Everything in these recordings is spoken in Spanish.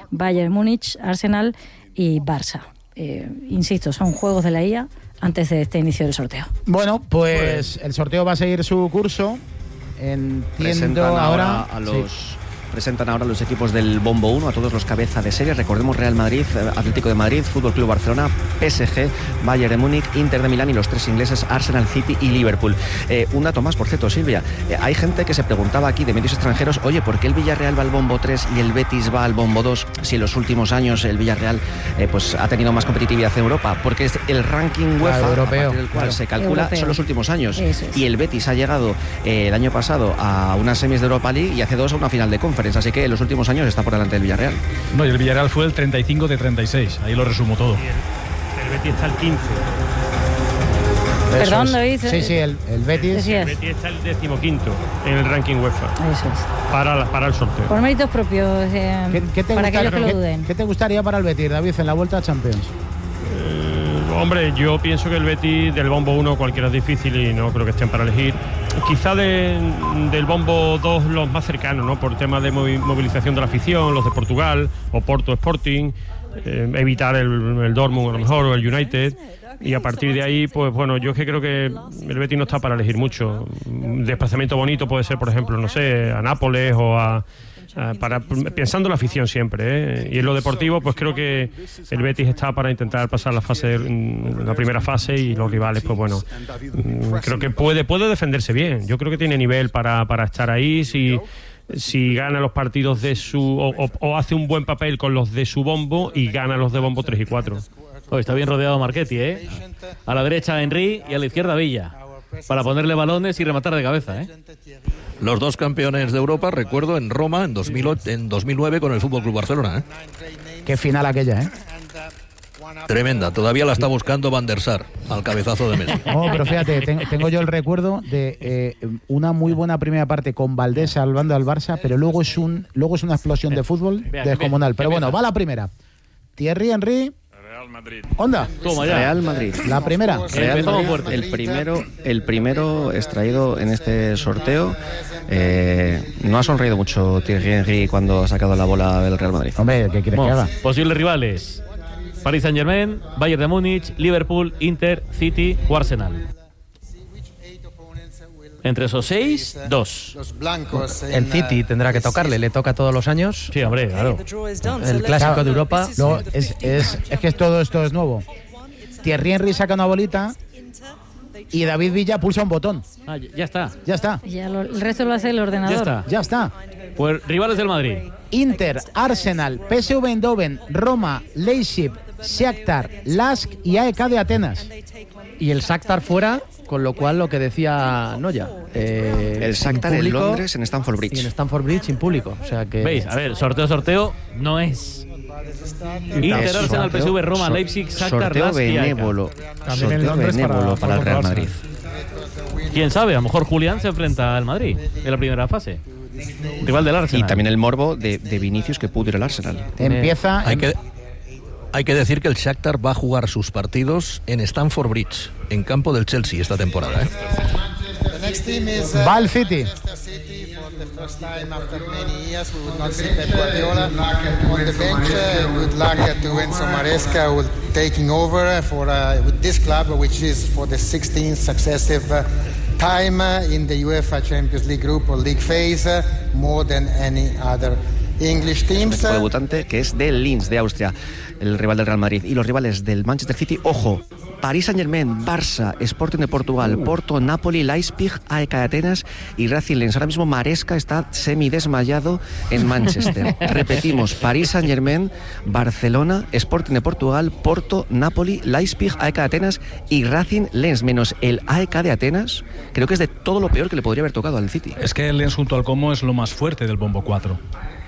Bayern Múnich, Arsenal y Barça. Insisto, son juegos de la IA antes de este inicio del sorteo. Bueno, pues el sorteo va a seguir su curso. Entiendo ahora Presentan ahora los equipos del Bombo 1 a todos los cabeza de serie. Recordemos Real Madrid, Atlético de Madrid, Fútbol Club Barcelona, PSG, Bayern de Múnich, Inter de Milán y los 3 ingleses Arsenal, City y Liverpool. Un dato más, por cierto, Silvia. Hay gente que se preguntaba aquí de medios extranjeros, oye, ¿por qué el Villarreal va al Bombo 3 y el Betis va al Bombo 2 si en los últimos años el Villarreal pues ha tenido más competitividad en Europa? Porque es el ranking UEFA europeo, del cual se calcula europeo. Son los últimos años. Y el Betis ha llegado el año pasado a unas semis de Europa League y hace 2 a una final de Conference. Así que en los últimos años está por delante del Villarreal. No, y el Villarreal fue el 35 de 36. Ahí lo resumo todo. Y el Betis está el 15. Perdón, David. Sí, el Betis. El Betis está el 15º en el ranking UEFA. Eso es. Para el sorteo. Por méritos propios. Para aquellos que lo duden. ¿Qué te gustaría para el Betis, David, en la Vuelta a Champions? Hombre, yo pienso que el Betis del Bombo 1 cualquiera es difícil y no creo que estén para elegir. Quizá del Bombo 2 los más cercanos, ¿no? Por temas de movilización de la afición, los de Portugal, o Porto Sporting, evitar el Dortmund a lo mejor, o el United. Y a partir de ahí, pues bueno, yo es que creo que el Betis no está para elegir mucho. Un desplazamiento bonito puede ser, por ejemplo, no sé, a Nápoles o pensando en la afición siempre, y en lo deportivo pues creo que el Betis está para intentar pasar la primera fase y los rivales pues bueno, creo que puede defenderse bien. Yo creo que tiene nivel para estar ahí si gana los partidos de su o hace un buen papel con los de su bombo y gana los de bombo 3 y 4. Está bien rodeado Marchetti, a la derecha Henry y a la izquierda Villa, para ponerle balones y rematar de cabeza, Los 2 campeones de Europa, recuerdo, en Roma en 2009 con el Fútbol Club Barcelona, Qué final aquella, Tremenda, todavía la está buscando Van der Sar al cabezazo de Messi. Pero fíjate, tengo yo el recuerdo de una muy buena primera parte con Valdés salvando al Barça, pero luego es una explosión de fútbol descomunal. Pero bueno, va la primera. Thierry Henry. Real Madrid. Onda. Toma ya. Real Madrid. La primera. Real Madrid, el primero extraído en este sorteo. No ha sonreído mucho Thierry Henry cuando ha sacado la bola del Real Madrid. Hombre, ¿qué quieres que haga? Posibles rivales: Paris Saint-Germain, Bayern de Múnich, Liverpool, Inter, City o Arsenal. Entre esos 6, 2. El City tendrá que tocarle, le toca todos los años. Sí, hombre, claro. El clásico de Europa. No, es que todo esto es nuevo. Thierry Henry saca una bolita y David Villa pulsa un botón. Ya está. El resto lo hace el ordenador. Ya está. Pues rivales del Madrid: Inter, Arsenal, PSV Eindhoven, Roma, Leipzig, Shakhtar, Lask y AEK de Atenas. Y el Shakhtar fuera, con lo cual lo que decía Noya. El Shakhtar en Londres, en Stamford Bridge. Y en Stamford Bridge sin público. O sea que... ¿Veis? A ver, sorteo no es. Inter, Arsenal, PSV, Roma, Leipzig, Shakhtar, sorteo Lask y AEK. Sorteo benévolo para el Real Madrid. ¿Quién sabe? A lo mejor Julián se enfrenta al Madrid en la primera fase. Rival del Arsenal. Y también el morbo de Vinicius que pudo ir al Arsenal. Empieza... Hay que decir que el Shakhtar va a jugar sus partidos en Stamford Bridge, en campo del Chelsea esta temporada. Va al City. First time after many years we would not see Pep Guardiola on the bench. Good luck to Enzo Maresca who taking over with this club, which is for the 16th successive time in the UEFA Champions League group or league phase, more than any other English teams. El debutante que es del Linz de Austria, el rival del Real Madrid, y los rivales del Manchester City, ojo, Paris Saint-Germain, Barça, Sporting de Portugal, Porto, Napoli, Leipzig, AEK de Atenas y Racing Lens. Ahora mismo Maresca está semidesmayado en Manchester. Repetimos, Paris Saint-Germain, Barcelona, Sporting de Portugal, Porto, Napoli, Leipzig, AEK de Atenas y Racing Lens, menos el AEK de Atenas. Creo que es de todo lo peor que le podría haber tocado al City. Es que el Lens junto al Como es lo más fuerte del Bombo 4.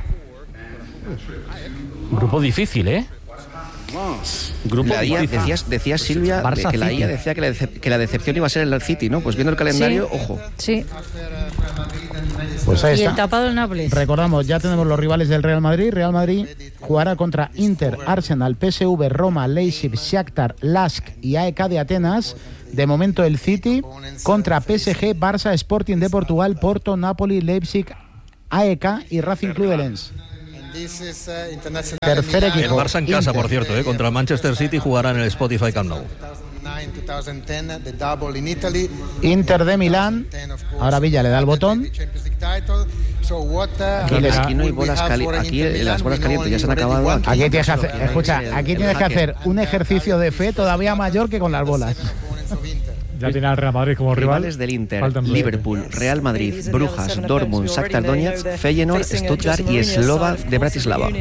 Grupo difícil, Grupo decía Silvia que la IA decía que la decepción iba a ser el City, ¿no? Pues viendo el calendario, sí, ojo. Sí. Pues ahí está. Y el tapado del Nápoles. Recordamos, ya tenemos los rivales del Real Madrid. Real Madrid jugará contra Inter, Arsenal, PSV, Roma, Leipzig, Shakhtar, Lask y AEK de Atenas. De momento el City contra PSG, Barça, Sporting de Portugal, Porto, Napoli, Leipzig, AEK y Racing Club de Lens. Tercer equipo. El Barça en casa, Inter. por cierto, contra el Manchester City jugará en el Spotify Camp Nou. Inter de Milán. Ahora Villa le da el botón. Aquí no hay bolas calientes. Aquí las bolas calientes ya se han acabado. Aquí tienes que hacer, escucha, aquí tienes que hacer un ejercicio de fe todavía mayor que con las bolas. Ya tiene al Real Madrid como rival. Rivales del Inter, Liverpool, Real Madrid, Brujas, Dortmund, Shakhtar Donetsk, Feyenoord, Stuttgart y Slova de Bratislava.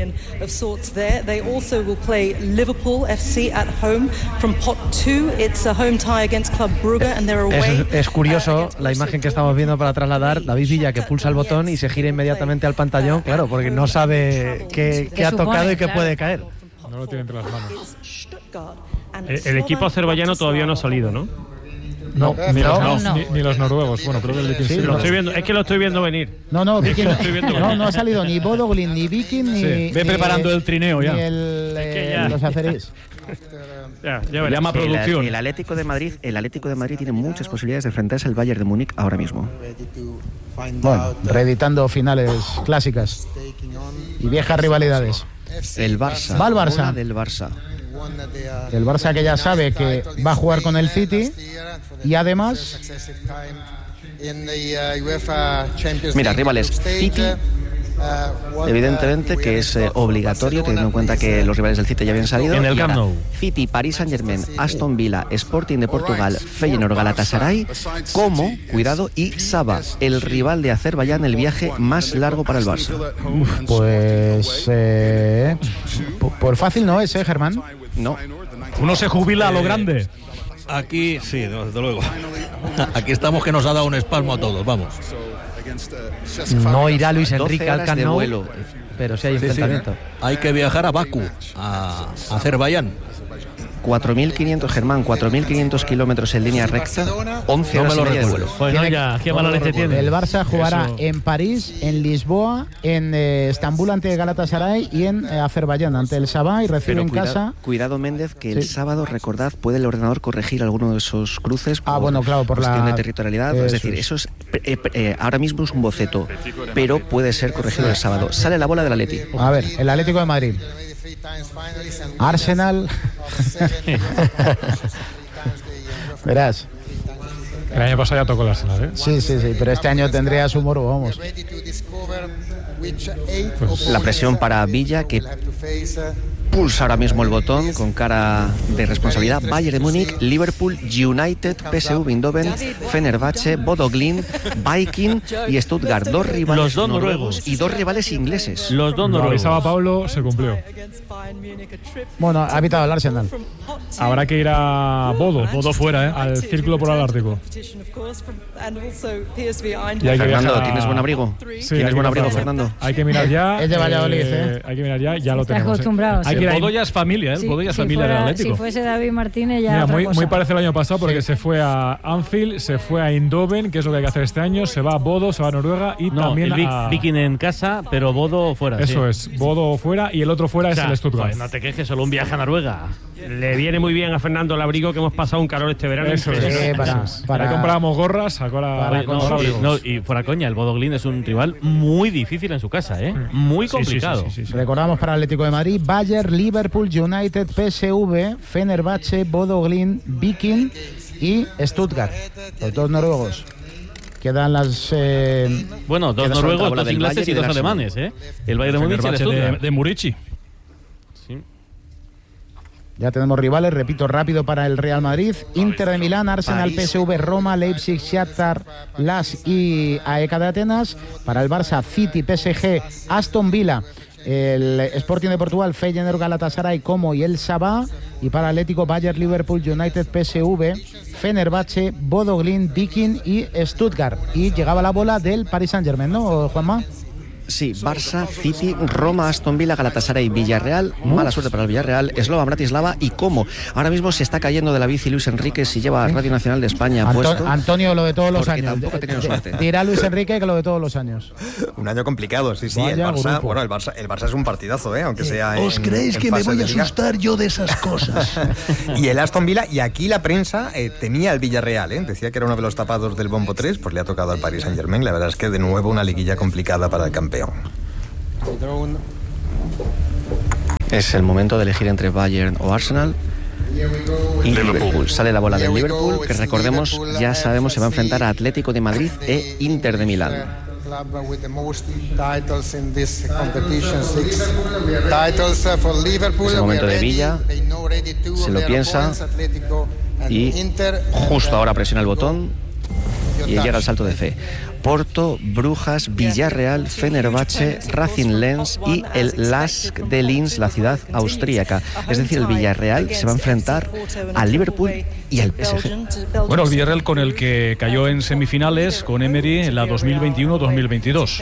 Es curioso la imagen que estamos viendo para trasladar. David Villa que pulsa el botón y se gira inmediatamente al pantallón, claro, porque no sabe qué ha tocado y qué puede caer. No lo tiene entre las manos. El equipo azerbaiyano todavía no ha salido, ¿no? No, ni los noruegos. Bueno, creo que el Viking sí. Lo estoy viendo, es que lo estoy viendo venir. No, Viking, no ha salido ni Bodo Glimt, ni Viking, ni... Sí, ve preparando el trineo ya. Ni los azeríes. Ya llama producción. El Atlético de Madrid tiene muchas posibilidades de enfrentarse al Bayern de Múnich ahora mismo. Bueno, reeditando finales clásicas y viejas rivalidades. El Barça. Va el Barça. Bola del Barça. El Barça que ya sabe que va a jugar con el City y además... Mira, rivales, City, evidentemente que es obligatorio, teniendo en cuenta que los rivales del City ya habían salido. En el Camp Nou. City, Paris Saint-Germain, Aston Villa, Sporting de Portugal, Feyenoord, Galatasaray, como, cuidado, y Saba, el rival de Azerbaiyán, el viaje más largo para el Barça. Pues... por fácil no es, Germán. No. Uno se jubila a lo grande. Aquí, sí, desde luego. Aquí estamos que nos ha dado un espasmo a todos, vamos. No irá Luis Enrique al Camp Nou, vuelo. pero sí hay enfrentamiento. Hay que viajar a Bakú, a Azerbaiyán. 4.500, Germán, 4.500 kilómetros en línea recta, 11 horas y media de vuelo. Bueno, ya, qué mala leche tiene. El Barça jugará en París, en Lisboa, en Estambul ante Galatasaray y en Azerbaiyán ante el Sabah, y recibe en casa... Cuidado, Méndez, que el sábado, recordad, puede el ordenador corregir alguno de esos cruces por cuestión de territorialidad. Es decir, eso es ahora mismo es un boceto, pero puede ser corregido el sábado. Sale la bola del Atleti. A ver, el Atlético de Madrid. Arsenal. Verás. El año pasado ya tocó el Arsenal, ¿eh? Sí, pero este año tendría su morbo, vamos. La presión para Villa, que pulsa ahora mismo el botón con cara de responsabilidad. Bayern de Múnich, Liverpool, United, PSV Eindhoven, Fenerbahce, Bodo Glimt, Viking y Stuttgart. Dos rivales los dos noruegos y dos rivales ingleses. Los dos noruegos. Lo avisaba Pablo, se cumplió. Bueno, ha evitado el Arsenal. Habrá que ir a Bodo fuera, al Círculo Polar Ártico. Fernando, ¿tienes buen abrigo? Sí, ¿Tienes buen abrigo, Fernando? Hay que mirar ya. Es de Valladolid, Hay que mirar ya lo tenemos. Acostumbrados. Bodo ya es familia, ¿eh? Bodo ya es familia del Atlético. Si fuese David Martínez ya. Mira, muy parecido al año pasado, porque se fue a Anfield, se fue a Eindhoven, que es lo que hay que hacer este año, se va a Bodo, se va a Noruega y también el Viking en casa, pero Bodo fuera. Eso es, Bodo fuera y el otro fuera es el Stuttgart. No te quejes, solo un viaje a Noruega. Le viene muy bien a Fernando el abrigo, que hemos pasado un calor este verano. Eso es. Para comprábamos gorras, y fuera coña, el Bodo Glimt es un rival muy difícil en su casa, muy complicado. Sí. Recordamos para el Atlético de Madrid: Bayern, Liverpool, United, PSV, Fenerbahce, Bodo Glimt, Viking y Stuttgart. Los dos noruegos. Quedan las... Bueno, dos noruegos, dos ingleses y dos alemanes, El Bayern de Múnich y el Stuttgart. De Murici. Ya tenemos rivales, repito, rápido para el Real Madrid: Inter de Milán, Arsenal, PSV, Roma, Leipzig, Shakhtar, Lask y AEK de Atenas. Para el Barça, City, PSG, Aston Villa, el Sporting de Portugal, Feyenoord, Galatasaray, Como y el Sabah. Y para Atlético, Bayern, Liverpool, United, PSV, Fenerbahce, Bodo Glimt, Viking y Stuttgart. Y llegaba la bola del Paris Saint-Germain, ¿no, Juanma? Sí, Barça, City, Roma, Aston Villa, Galatasaray, Villarreal. Mala suerte para el Villarreal, Slova Bratislava y Como. Ahora mismo se está cayendo de la bici Luis Enrique si lleva Radio Nacional de España puesto. Antonio, lo de todos los años. Tampoco ha tenido suerte. Dirá Luis Enrique que lo de todos los años. Un año complicado, sí. El Barça, bueno, el Barça es un partidazo, aunque sea en... ¿Os creéis que me voy a asustar yo de esas cosas? Y el Aston Villa, y aquí la prensa temía al Villarreal, decía que era uno de los tapados del Bombo 3, pues le ha tocado al Paris Saint-Germain. La verdad es que de nuevo una liguilla complicada para el campeón. Es el momento de elegir entre Bayern o Arsenal y Liverpool. Sale la bola del Liverpool, que recordemos, ya sabemos, se va a enfrentar a Atlético de Madrid e Inter de Milán. Es el momento de Villa, se lo piensa y justo ahora presiona el botón y llega el salto de fe. Porto, Brujas, Villarreal, Fenerbahce, Racing Lens y el LASK de Linz, la ciudad austríaca. Es decir, el Villarreal se va a enfrentar al Liverpool y al PSG. Bueno, el Villarreal con el que cayó en semifinales con Emery en la 2021-2022.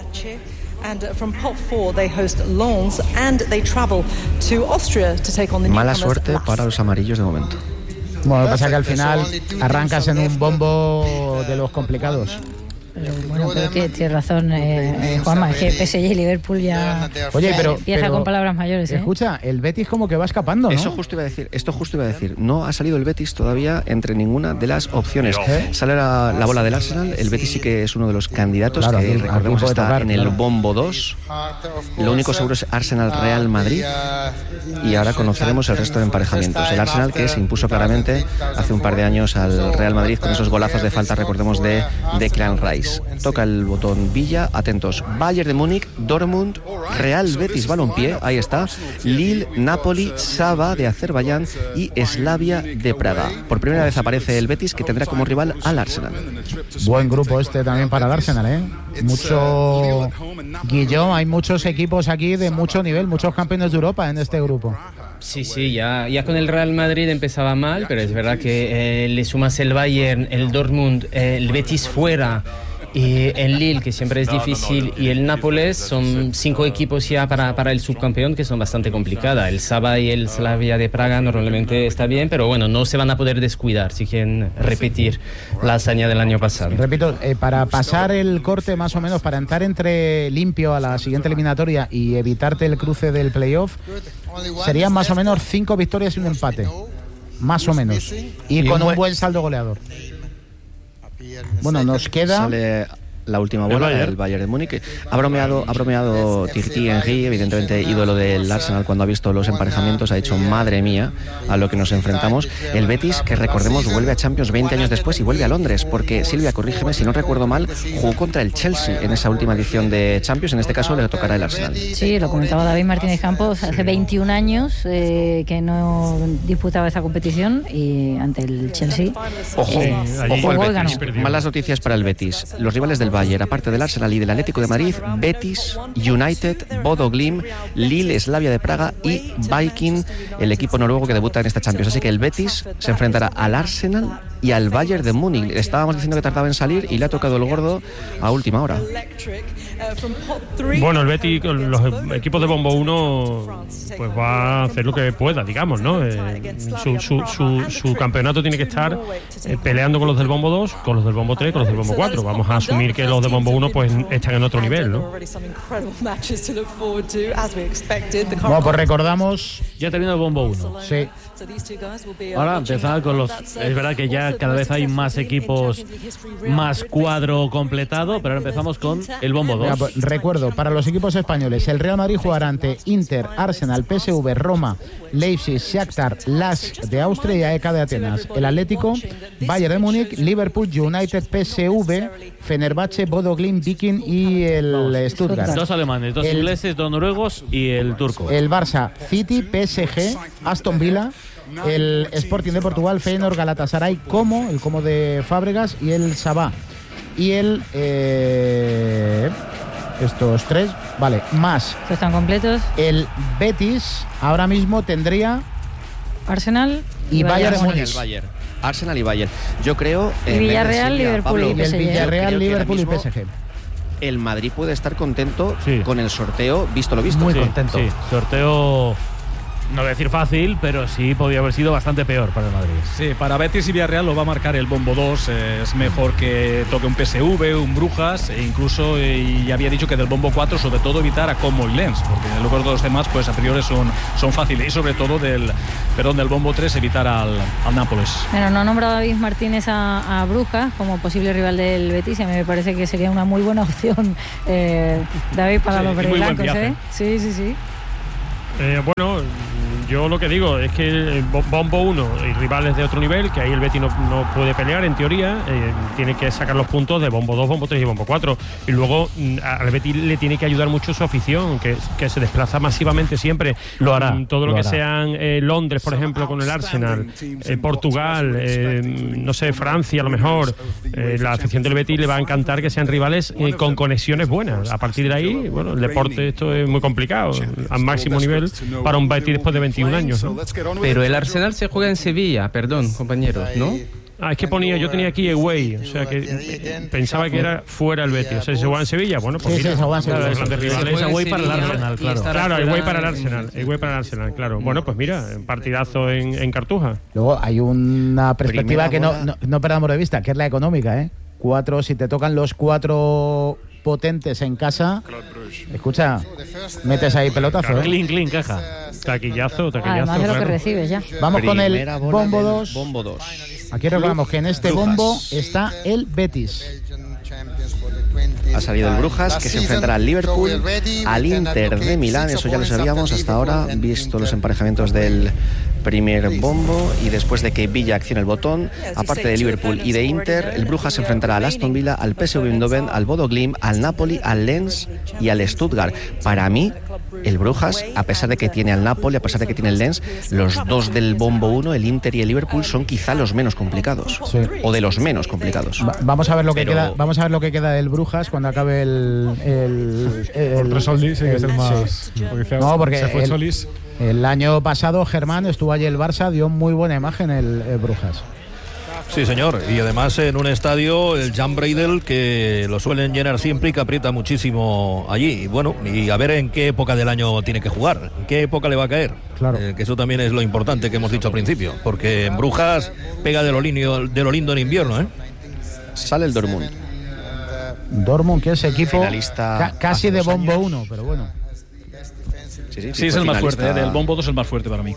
Mala suerte para los amarillos de momento. Bueno, lo que pasa es que al final arrancas en un bombo de los complicados. Bueno, pero tienes razón, Juanma, es que PSG y Liverpool ya empieza con palabras mayores. Escucha, el Betis como que va escapando, ¿no? Esto justo iba a decir. No ha salido el Betis todavía entre ninguna de las opciones. Sale la bola del Arsenal. El Betis sí que es uno de los candidatos, claro, que recordemos está en el claro. bombo 2. Lo único seguro es Arsenal-Real Madrid. Y ahora conoceremos el resto de emparejamientos. El Arsenal, que se impuso claramente hace un par de años al Real Madrid con esos golazos de falta, recordemos, de Declan Rice. Toca el botón Villa, atentos. Bayern de Múnich, Dortmund, Real Betis Balompié, ahí está. Lille, Napoli, Saba de Azerbaiyán y Slavia de Praga. Por primera vez aparece el Betis, que tendrá como rival al Arsenal. Buen grupo este también para el Arsenal, ¿eh? Mucho Guillón, hay muchos equipos aquí de mucho nivel, muchos campeones de Europa en este grupo. Sí, ya con el Real Madrid empezaba mal, pero es verdad que le sumas el Bayern, el Dortmund, el Betis fuera y el Lille, que siempre es difícil, y el Nápoles, son 5 equipos ya para el subcampeón que son bastante complicadas. El Saba y el Slavia de Praga normalmente está bien, pero bueno, no se van a poder descuidar si quieren repetir la hazaña del año pasado. Repito, para pasar el corte más o menos, para entrar entre limpio a la siguiente eliminatoria y evitarte el cruce del playoff, serían más o menos 5 victorias y un empate, más o menos, y con un buen saldo goleador. Bueno, nos queda... Sale la última bola, el Bayern de Múnich. Ha bromeado Thierry Henry, evidentemente ídolo del Arsenal, cuando ha visto los emparejamientos, ha dicho, madre mía, a lo que nos enfrentamos. El Betis, que recordemos, vuelve a Champions 20 años después y vuelve a Londres, porque, Silvia, corrígeme, si no recuerdo mal, jugó contra el Chelsea en esa última edición de Champions. En este caso le tocará el Arsenal. Sí, lo comentaba David Martínez Campos, hace 21 años que no disputaba esa competición, y ante el Chelsea ojo al Betis. Malas noticias para el Betis. Los rivales del Bayern, aparte del Arsenal y del Atlético de Madrid, Betis, United, Bodo Glimt, Lille, Slavia de Praga y Viking, el equipo noruego que debuta en esta Champions. Así que el Betis se enfrentará al Arsenal y al Bayern de Múnich. Estábamos diciendo que tardaba en salir y le ha tocado el gordo a última hora. Bueno, el Betis, los equipos de Bombo 1, pues va a hacer lo que pueda, digamos, ¿no? Su campeonato tiene que estar peleando con los del Bombo 2, con los del Bombo 3, con los del Bombo 4. Vamos a asumir que los de Bombo 1 pues están en otro nivel, ¿no? Bueno, pues recordamos... Ya terminó el Bombo 1. Sí. Ahora empezar con los... Es verdad que ya cada vez hay más equipos, más cuadro completado, pero ahora empezamos con el Bombo 2. Mira, pues, recuerdo, para los equipos españoles, el Real Madrid jugará ante Inter, Arsenal, PSV, Roma, Leipzig, Shakhtar, LASK de Austria y AEK de Atenas. El Atlético, Bayern de Múnich, Liverpool, United, PSV, Fenerbahce, Bodo Glimt, Viking y el Stuttgart. 2 alemanes, 2 ingleses, 2 noruegos y el turco. El Barça, City, PSG, Aston Villa, el Sporting de Portugal, Feyenoord, Galatasaray, el Como de Fábregas y el Sabah. Y estos 3, vale, más. ¿Están completos? El Betis ahora mismo tendría Arsenal y Bayern de Múnich. Arsenal y Bayern. Yo creo... Y Villarreal, Liverpool y PSG. El Villarreal, Liverpool y PSG. El Madrid puede estar contento con el sorteo, visto lo visto. Muy contento. Sí, sorteo... No voy a decir fácil, pero sí podría haber sido bastante peor para el Madrid. Sí, para Betis y Villarreal lo va a marcar el Bombo 2. Es mejor que toque un PSV, un Brujas, e incluso, y había dicho que del Bombo 4, sobre todo evitar a Como y Lens, porque luego los demás, pues a priori son fáciles. Y sobre todo del Bombo 3, evitar al Nápoles. Bueno, no ha nombrado David Martínez a Brujas como posible rival del Betis, y a mí me parece que sería una muy buena opción, David, para los verdiblancos, ¿eh? Sí. Bueno, yo lo que digo es que el Bombo 1 y rivales de otro nivel, que ahí el Betis no puede pelear en teoría, tiene que sacar los puntos de Bombo 2, Bombo 3 y Bombo 4. Y luego al Betis le tiene que ayudar mucho su afición, que se desplaza masivamente siempre. Lo hará. Todo lo que sean Londres, por ejemplo, con el Arsenal, Portugal, no sé, Francia a lo mejor. La afición del Betis le va a encantar que sean rivales con conexiones buenas. A partir de ahí, bueno, el deporte esto es muy complicado, al máximo nivel para un Betis después de 21 años, ¿no? Pero el Arsenal se juega en Sevilla, perdón, compañeros, ¿no? Es que yo tenía aquí away, o sea que pensaba que era fuera el Betis. O sea, si se juega en Sevilla, bueno, pues sí, se juega en Sevilla. Es away para el Arsenal, claro. Claro, away para el Arsenal. Claro. Bueno, pues mira, partidazo en Cartuja. Luego hay una perspectiva que no perdamos de vista, que es la económica, ¿eh? Si te tocan los 4 potentes en casa, escucha, metes ahí pelotazo, clean, caja. Taquillazo. Además de lo que recibes ya. Vamos con el Bombo 2. Bombo 2. Aquí recordamos que en este bombo está el Betis. Ha salido el Brujas, que se enfrentará al Liverpool, al Inter de Milán, eso ya lo sabíamos hasta ahora, visto los emparejamientos del primer bombo, y después de que Villa accione el botón, aparte de Liverpool y de Inter, el Brujas se enfrentará al Aston Villa, al PSV Eindhoven, al Bodo Glimt, al Napoli, al Lens y al Stuttgart. Para mí, el Brujas, a pesar de que tiene al Napoli, a pesar de que tiene el Lens, los dos del bombo 1, el Inter y el Liverpool, son quizá los menos complicados, o de los menos complicados. Vamos a ver lo que queda. Vamos a ver lo que queda del Brujas cuando acabe el Solís, que es el más. Sí. Porque se fue Solís. El año pasado Germán estuvo allí el Barça, dio muy buena imagen el Brujas. Sí, señor, y además en un estadio, el Jan Breidel, que lo suelen llenar siempre y que aprieta muchísimo allí. Y bueno, y a ver en qué época del año tiene que jugar, en qué época le va a caer. Claro. Que eso también es lo importante que hemos dicho al principio, porque en Brujas pega de lo lindo en invierno, ¿eh? Sale el Dortmund. Dortmund, que es equipo finalista casi de bombo 1, pero bueno. Sí, es el más fuerte, del bombo 2 es el más fuerte para mí.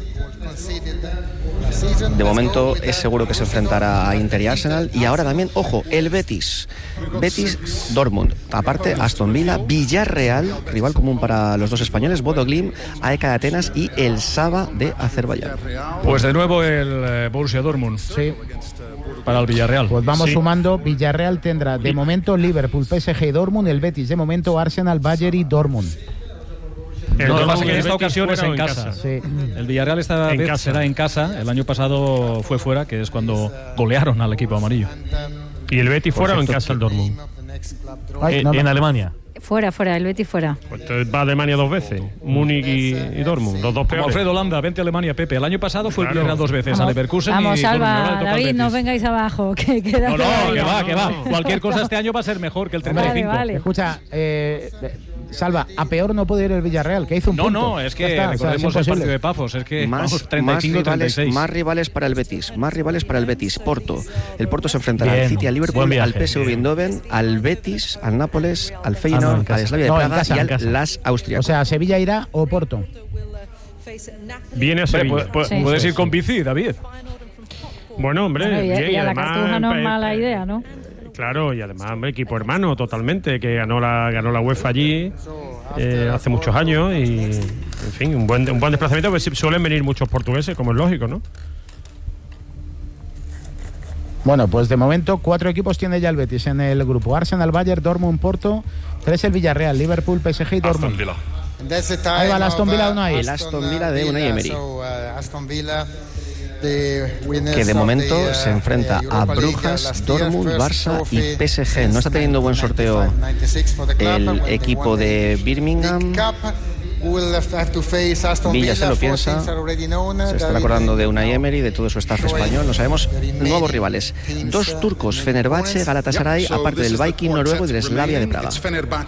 De momento es seguro que se enfrentará a Inter y Arsenal. Y ahora también, ojo, el Betis Dortmund, aparte Aston Villa, Villarreal, rival común para los dos españoles, Bodo Glimt, AEK de Atenas y el Saba de Azerbaiyán. Pues de nuevo el Borussia Dortmund. Sí. Para el Villarreal. Pues vamos sumando. Villarreal tendrá de momento Liverpool, PSG y Dortmund. El Betis de momento Arsenal, Bayern y Dortmund. Lo que pasa es que en esta ocasión es en casa. Sí. El Villarreal esta vez será en casa. El año pasado fue fuera, que es cuando golearon al equipo amarillo. ¿Y el Betis fuera o en casa el Dortmund? En Alemania. Fuera, el Betis fuera. Pues va a Alemania 2 veces, Múnich y Dortmund, los dos peores. Como Alfredo Landa, vente a Alemania, Pepe. El año pasado fue el Villarreal 2 veces, a Leverkusen vamos, y Salva, David, no vengáis abajo. Que que va. Cualquier cosa este año va a ser mejor que el 35. Vale. Escucha, Salva, a peor no puede ir el Villarreal, que hizo un punto. No, es que recordemos el partido de Pafos, es que más 35-36. Más rivales para el Betis, Porto. El Porto se enfrentará al City, al Liverpool, al PSV Eindhoven, al Betis, al Nápoles, al Feyenoord, al Slavia de Praga y al Las Austria. O sea, ¿Sevilla irá o Porto? Viene a Sevilla. Puedes ir con bici, David. Bueno, hombre, y a la Cartuja no es mala idea, ¿no? Claro, y además, hombre, equipo hermano totalmente, que ganó la UEFA allí hace muchos años y, en fin, un buen desplazamiento, porque suelen venir muchos portugueses, como es lógico, ¿no? Bueno, pues de momento 4 equipos tiene ya el Betis en el grupo: Arsenal, Bayern, Dortmund, Porto, 3 el Villarreal, Liverpool, PSG y Dortmund. Ahí va el Aston Villa, el Aston Villa de Unai Emery, que de momento se enfrenta a Brujas, Dortmund, Barça y PSG. No está teniendo buen sorteo el equipo de Birmingham. Villa se lo piensa, se está acordando de Unai Emery, de todo su staff español. No sabemos. Nuevos rivales: 2 turcos, Fenerbahce, Galatasaray, aparte del Viking noruego y del Slavia de Praga.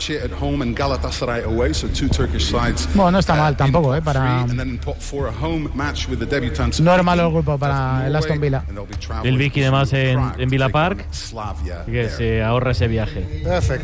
Bueno, no está mal tampoco, para... No es malo el grupo para el Aston Villa. El Viking además en Villa Park, que se ahorra ese viaje.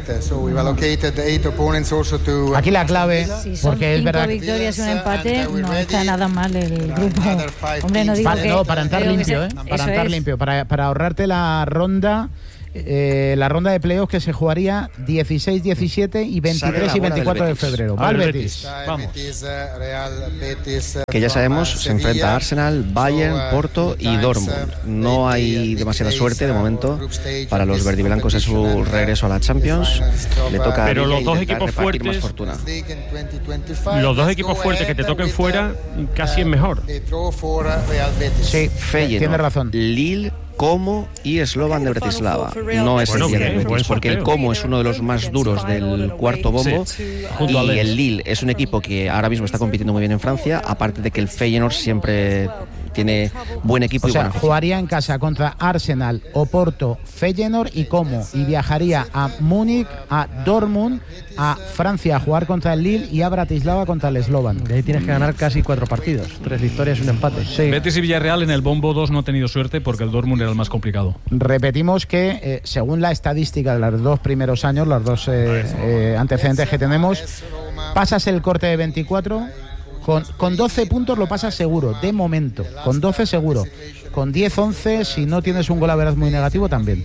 Aquí la clave, porque es verdad. 5 victorias y un empate, no está nada mal el grupo. Hombre, no digo para entrar limpio, para entrar limpio, para ahorrarte la ronda la ronda de playoffs que se jugaría 16, 17 y 23 y 24 de febrero. Va el Betis. Vamos. Que ya sabemos, se enfrenta a Arsenal, Bayern, Porto y Dortmund. No hay demasiada suerte de momento para los verdiblancos en su regreso a la Champions. Le toca pero a los dos equipos fuertes, más fortuna. Los dos equipos fuertes que te toquen fuera, casi es mejor. Sí, Feyenoord, tiene razón. Lille, Como y Slovan de Bratislava. No es el Betis, porque el Como es uno de los más duros del cuarto bombo, y el Lille es un equipo que ahora mismo está compitiendo muy bien en Francia, aparte de que el Feyenoord siempre tiene buen equipo. O sea, jugaría en casa contra Arsenal, Oporto, Feyenoord y Como, y viajaría a Múnich, a Dortmund, a Francia a jugar contra el Lille y a Bratislava contra el Slovan. De ahí tienes que ganar casi 4 partidos, 3 victorias y un empate. Sí. Betis y Villarreal en el bombo 2 no ha tenido suerte porque el Dortmund era el más complicado. Repetimos que según la estadística de los 2 primeros años, los 2 antecedentes que tenemos, pasas el corte de 24, con 12 puntos lo pasas seguro, de momento, con 12 seguro, con 10, 11, si no tienes un gol a veras muy negativo también.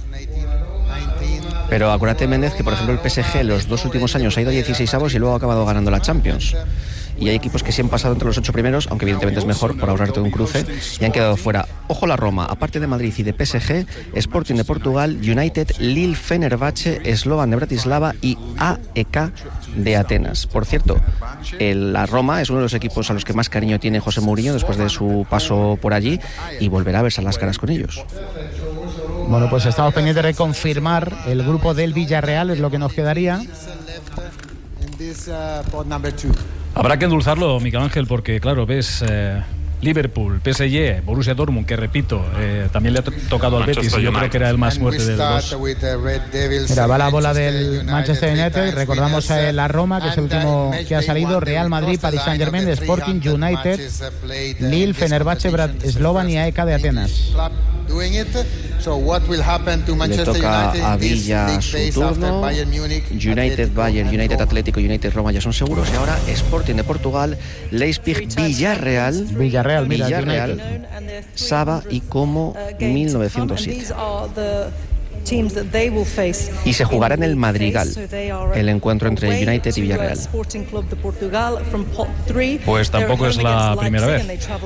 Pero acuérdate, Méndez, que por ejemplo el PSG los 2 últimos años ha ido a 16avos y luego ha acabado ganando la Champions. Y hay equipos que sí han pasado entre los 8 primeros, aunque evidentemente es mejor por ahorrarte un cruce, y han quedado fuera. Ojo la Roma, aparte de Madrid y de PSG, Sporting de Portugal, United, Lille, Fenerbahce, Slovan de Bratislava y AEK de Atenas. Por cierto, la Roma es uno de los equipos a los que más cariño tiene José Mourinho después de su paso por allí, y volverá a verse las caras con ellos. Bueno, pues estamos pendientes de confirmar el grupo del Villarreal, es lo que nos quedaría. Habrá que endulzarlo, Miguel Ángel, porque claro, ves Liverpool, PSG, Borussia Dortmund, que repito, también le ha tocado al Betis, y yo creo que era el más fuerte de los dos. Mira, va la bola del Manchester United, recordamos a la Roma, que es el último que ha salido, Real Madrid, Paris Saint-Germain, Sporting, United, Lille, Fenerbahce, Slovan y AEK de Atenas. Le toca a Villa su turno. United, Bayern, United Atlético, United Roma ya son seguros. Y ahora Sporting de Portugal, Leipzig, Villarreal, Saba y Como 1907. Y se jugará en el Madrigal el encuentro entre United y Villarreal. Pues tampoco es la primera vez.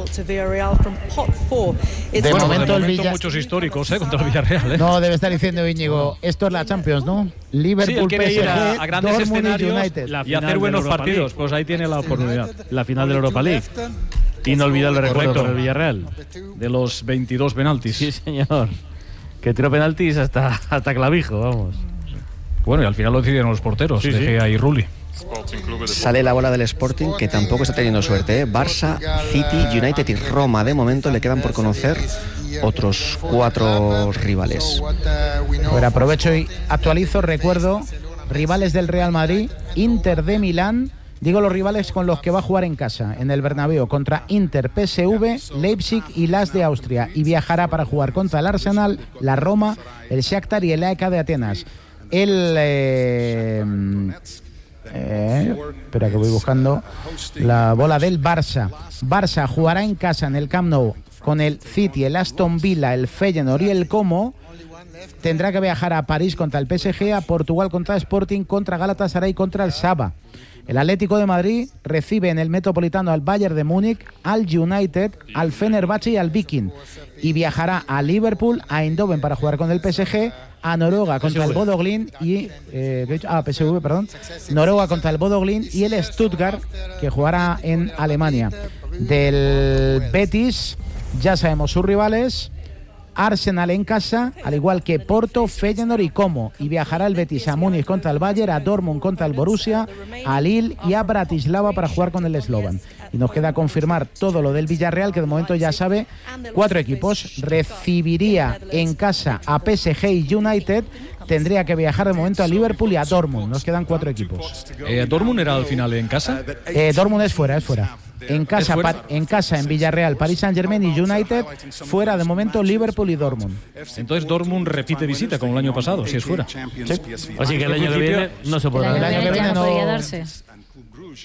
De momento el Villarreal, muchos históricos contra el Villarreal. No, debe estar diciendo Íñigo, esto es la Champions, ¿no? Liverpool, sí, PSG, ir a grandes Dortmund y escenarios United. y hacer buenos partidos, pues ahí tiene la oportunidad. La final de la Europa League. Inolvidable recuerdo para el Villarreal. De los 22 penaltis. Sí, señor. Que tiró penaltis hasta Clavijo, vamos. Bueno, y al final lo decidieron los porteros, De Gea y Rulli. Sale la bola del Sporting, que tampoco está teniendo suerte. Barça, City, United y Roma. De momento le quedan por conocer otros 4 rivales. Bueno, aprovecho y actualizo, recuerdo, rivales del Real Madrid, Inter de Milán. Digo los rivales con los que va a jugar en casa, en el Bernabéu, contra Inter, PSV, Leipzig y Las de Austria. Y viajará para jugar contra el Arsenal, la Roma, el Shakhtar y el AEK de Atenas. Espera que voy buscando la bola del Barça. Barça jugará en casa en el Camp Nou con el City, el Aston Villa, el Feyenoord y el Como. Tendrá que viajar a París contra el PSG, a Portugal contra Sporting, contra Galatasaray, contra el Saba. El Atlético de Madrid recibe en el Metropolitano al Bayern de Múnich, al United, al Fenerbahce y al Viking. Y viajará a Liverpool, a Eindhoven para jugar con el PSG, a Noruega contra el Bodo Glimt y PSV, perdón. Noruega contra el Bodo Glimt y el Stuttgart, que jugará en Alemania. Del Betis ya sabemos sus rivales. Arsenal en casa, al igual que Porto, Feyenoord y Como. Y viajará el Betis a Múnich contra el Bayern, a Dortmund contra el Borussia, a Lille y a Bratislava para jugar con el Slovan. Y nos queda confirmar todo lo del Villarreal, que de momento ya sabe 4 equipos. Recibiría en casa a PSG y United. Tendría que viajar de momento a Liverpool y a Dortmund. Nos quedan 4 equipos. ¿Dortmund era al final en casa? Dortmund es fuera. En casa, en Villarreal, Paris Saint-Germain y United. Fuera de momento Liverpool y Dortmund. Entonces Dortmund repite visita como el año pasado, si es fuera. Sí. Así que el año que viene no se podrá. El año que viene no podría darse.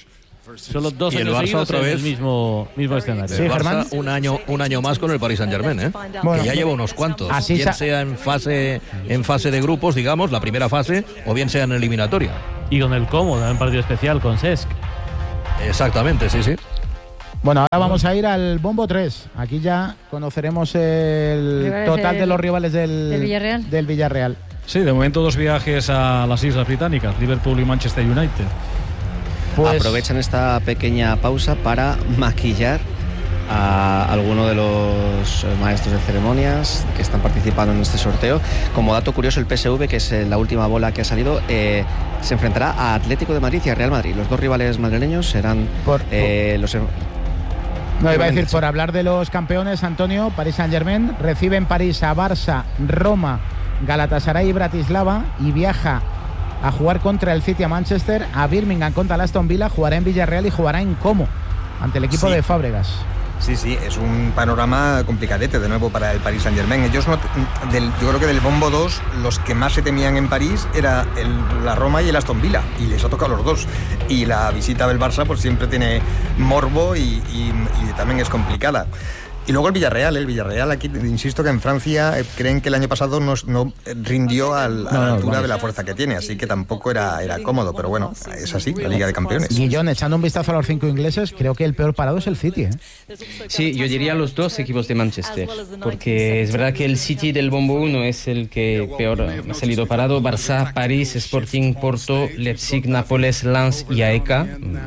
Son los 2 y el años Barça seguidos otra en vez el mismo escenario. Sí, el Barça un año más con el Paris Saint-Germain, ¿eh? Bueno, que ya lleva unos cuantos. así bien sea en fase de grupos, digamos, la primera fase, o bien sea en eliminatoria. Y con el Como, en un partido especial con Cesc. Exactamente, sí. Bueno, ahora vamos a ir al bombo 3. Aquí ya conoceremos el total de los rivales del Villarreal. Sí, de momento 2 viajes a las Islas Británicas, Liverpool y Manchester United. Pues aprovechan esta pequeña pausa para maquillar a alguno de los maestros de ceremonias que están participando en este sorteo. Como dato curioso, el PSV, que es la última bola que ha salido, se enfrentará a Atlético de Madrid y a Real Madrid. Los 2 rivales madrileños serán los... No, iba a decir, por hablar de los campeones, Antonio, Paris Saint-Germain recibe en París a Barça, Roma, Galatasaray y Bratislava, y viaja a jugar contra el City a Manchester, a Birmingham contra el Aston Villa, jugará en Villarreal y jugará en Como ante el equipo de Fábregas. Sí, es un panorama complicadete de nuevo para el Paris Saint-Germain. Ellos yo creo que del bombo 2 los que más se temían en París era la Roma y el Aston Villa, y les ha tocado los dos. Y la visita del Barça pues siempre tiene morbo y también es complicada. Y luego el Villarreal aquí, insisto que en Francia creen que el año pasado no rindió a la altura de la fuerza que tiene, así que tampoco era cómodo, pero bueno, es así, la Liga de Campeones. Guillón, echando un vistazo a los 5 ingleses, creo que el peor parado es el City, ¿eh? Sí, yo diría los 2 equipos de Manchester, porque es verdad que el City del bombo 1 es el que peor ha salido parado. Barça, París, Sporting, Porto, Leipzig, Nápoles, Lens y AEK,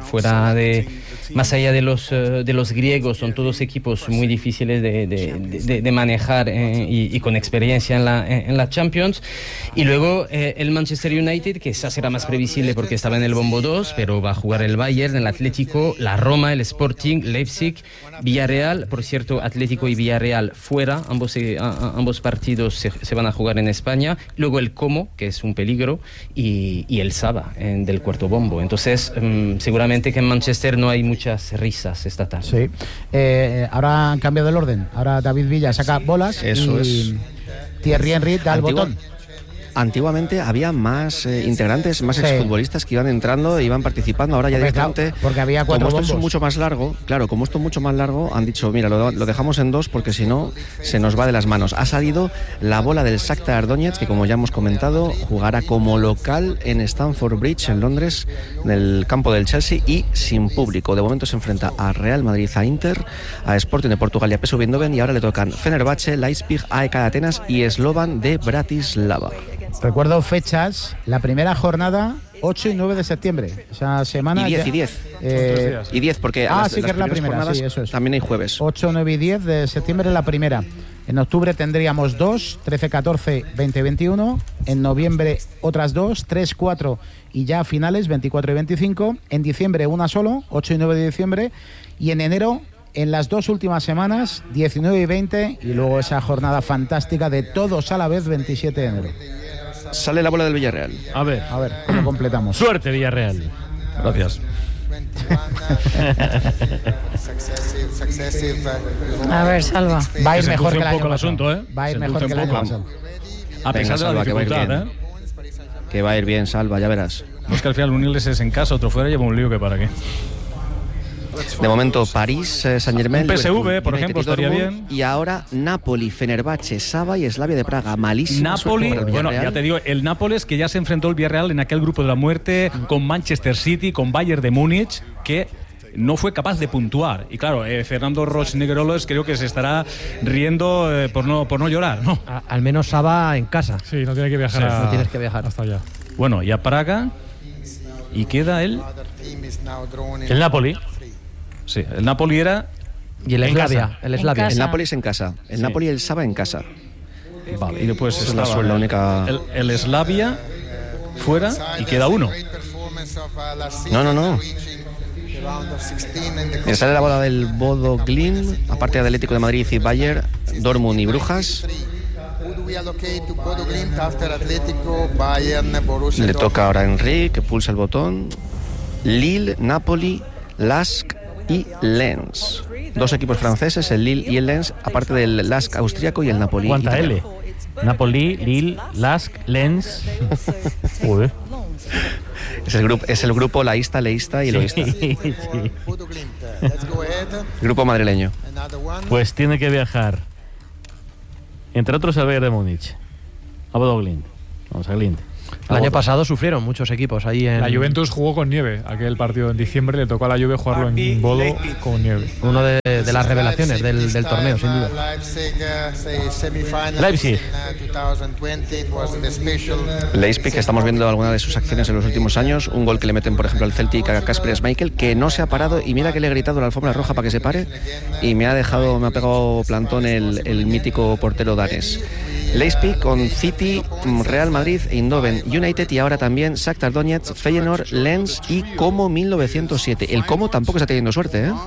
más allá de los griegos, son todos equipos muy difíciles de manejar y con experiencia en la Champions. Y luego el Manchester United, que esa será más previsible porque estaba en el bombo 2, pero va a jugar el Bayern, el Atlético, la Roma, el Sporting, Leipzig, Villarreal. Por cierto, Atlético y Villarreal fuera, ambos partidos se van a jugar en España. Luego el Como, que es un peligro, y el Saba del cuarto bombo. Entonces seguramente que en Manchester no hay muchas risas esta tarde. Sí. Ahora han cambiado el orden. Ahora David Villa saca bolas y Thierry Henry da el botón. Antiguamente había más integrantes, más exfutbolistas que iban entrando e iban participando. Ahora ya directamente, porque había 4 como bombos. Esto es mucho más largo, claro, como esto es mucho más largo, han dicho, mira, lo dejamos en 2 porque si no se nos va de las manos. Ha salido la bola del Shakhtar Donetsk, que como ya hemos comentado, jugará como local en Stamford Bridge, en Londres, en el campo del Chelsea, y sin público. De momento se enfrenta a Real Madrid, a Inter, a Sporting de Portugal y a PSV Eindhoven, y ahora le tocan Fenerbahce, Leipzig, AEK de Atenas y Slovan de Bratislava. Recuerdo fechas, la primera jornada 8 y 9 de septiembre, esa semana. Y 10. Y 10, porque sí que es la primera, sí, eso es. También hay jueves. 8, 9 y 10 de septiembre la primera. En octubre tendríamos 2, 13, 14, 20, 21. En noviembre otras 2, 3, 4 y ya finales, 24 y 25. En diciembre una solo, 8 y 9 de diciembre. Y en enero, en las 2 últimas semanas, 19 y 20. Y luego esa jornada fantástica de todos a la vez, 27 de enero. Sale la bola del Villarreal. A ver, ¿cómo completamos? Suerte, Villarreal. Gracias. A ver, Salva. Va a ir mejor que el año pasado. Asunto, ¿eh? Va a ir mejor que el año pasado. A pesar de la dificultad, que va a ir bien, Salva, ya verás. No es que al final un inglés es en casa, otro fuera, lleva un lío que para qué. De momento París, Saint-Germain, un PSV, Liverpool, por ejemplo, estaría Dortmund, bien. Y ahora Napoli, Fenerbahce, Saba y Slavia de Praga. Malísima Napoli, suerte para el bueno, Villarreal. ya te digo, el Nápoles, que ya se enfrentó al Villarreal en aquel grupo de la muerte con Manchester City, con Bayern de Múnich, que no fue capaz de puntuar. Y claro, Fernando Roch-Negrolos creo que se estará riendo por no llorar, ¿no? Al menos Saba en casa. Sí, no tiene que viajar. No tienes que viajar hasta allá. Bueno, y a Praga, y queda el Napoli. Sí, el Napoli era... Y el Slavia. El Napoli es en casa. El Napoli y el Saba en casa. Vale, y después es la única... el Slavia fuera y queda uno. No. Y sale la bola del Bodo Glimt, aparte de Atlético de Madrid y Bayern, Dortmund y Brujas. Le toca ahora a Henry, que pulsa el botón. Lille, Napoli, Lask y Lens. 2 equipos franceses, el Lille y el Lens, aparte del Lask austriaco y el Napoli. ¿Cuánta L? Napoli, Lille, Lask, Lens. Joder. Es el grupo laísta, leísta y loísta. Sí. Grupo madrileño. Pues tiene que viajar, entre otros, al Bayern de Múnich, a Bodo Glimt. Vamos a Glimt. El año pasado sufrieron muchos equipos ahí en... La Juventus jugó con nieve. Aquel partido en diciembre le tocó a la Juve jugarlo en Bodo con nieve. Uno de las revelaciones del torneo, sin duda. Leipzig. Leipzig, que estamos viendo algunas de sus acciones en los últimos años. Un gol que le meten, por ejemplo, al Celtic a Kasper Schmeichel, que no se ha parado. Y mira que le he gritado la alfombra roja para que se pare. Y me ha pegado plantón el mítico portero danés. Leipzig con City, Real Madrid, Eindhoven United y ahora también Shakhtar Donetsk, Feyenoord, Lens y Como 1907. El Como tampoco está teniendo suerte, ¿eh?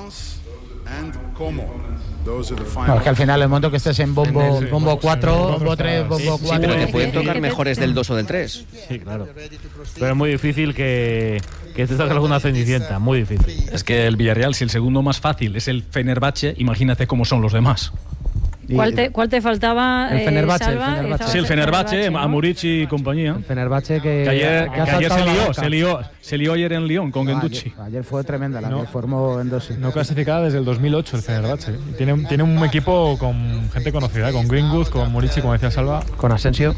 Bueno, es que al final el momento que estés en bombo 4, bombo 3, bombo 4... Sí, pero te pueden tocar mejores del 2 o del 3. Sí, claro. Pero es muy difícil que te toque alguna cenicienta, muy difícil. Es que el Villarreal, si el segundo más fácil es el Fenerbahce, imagínate cómo son los demás. ¿Cuál te faltaba? El Fenerbahce. Sí, el Fenerbahce, ¿no? Amuric y compañía. El Fenerbahce que ayer se lió ayer en Lyon con Guendouzi. Ayer fue tremenda la que formó en dos. No clasificada desde el 2008 el Fenerbahce. Tiene un equipo con gente conocida, con Greenwood, con Murici, como decía Salva. Con Asensio.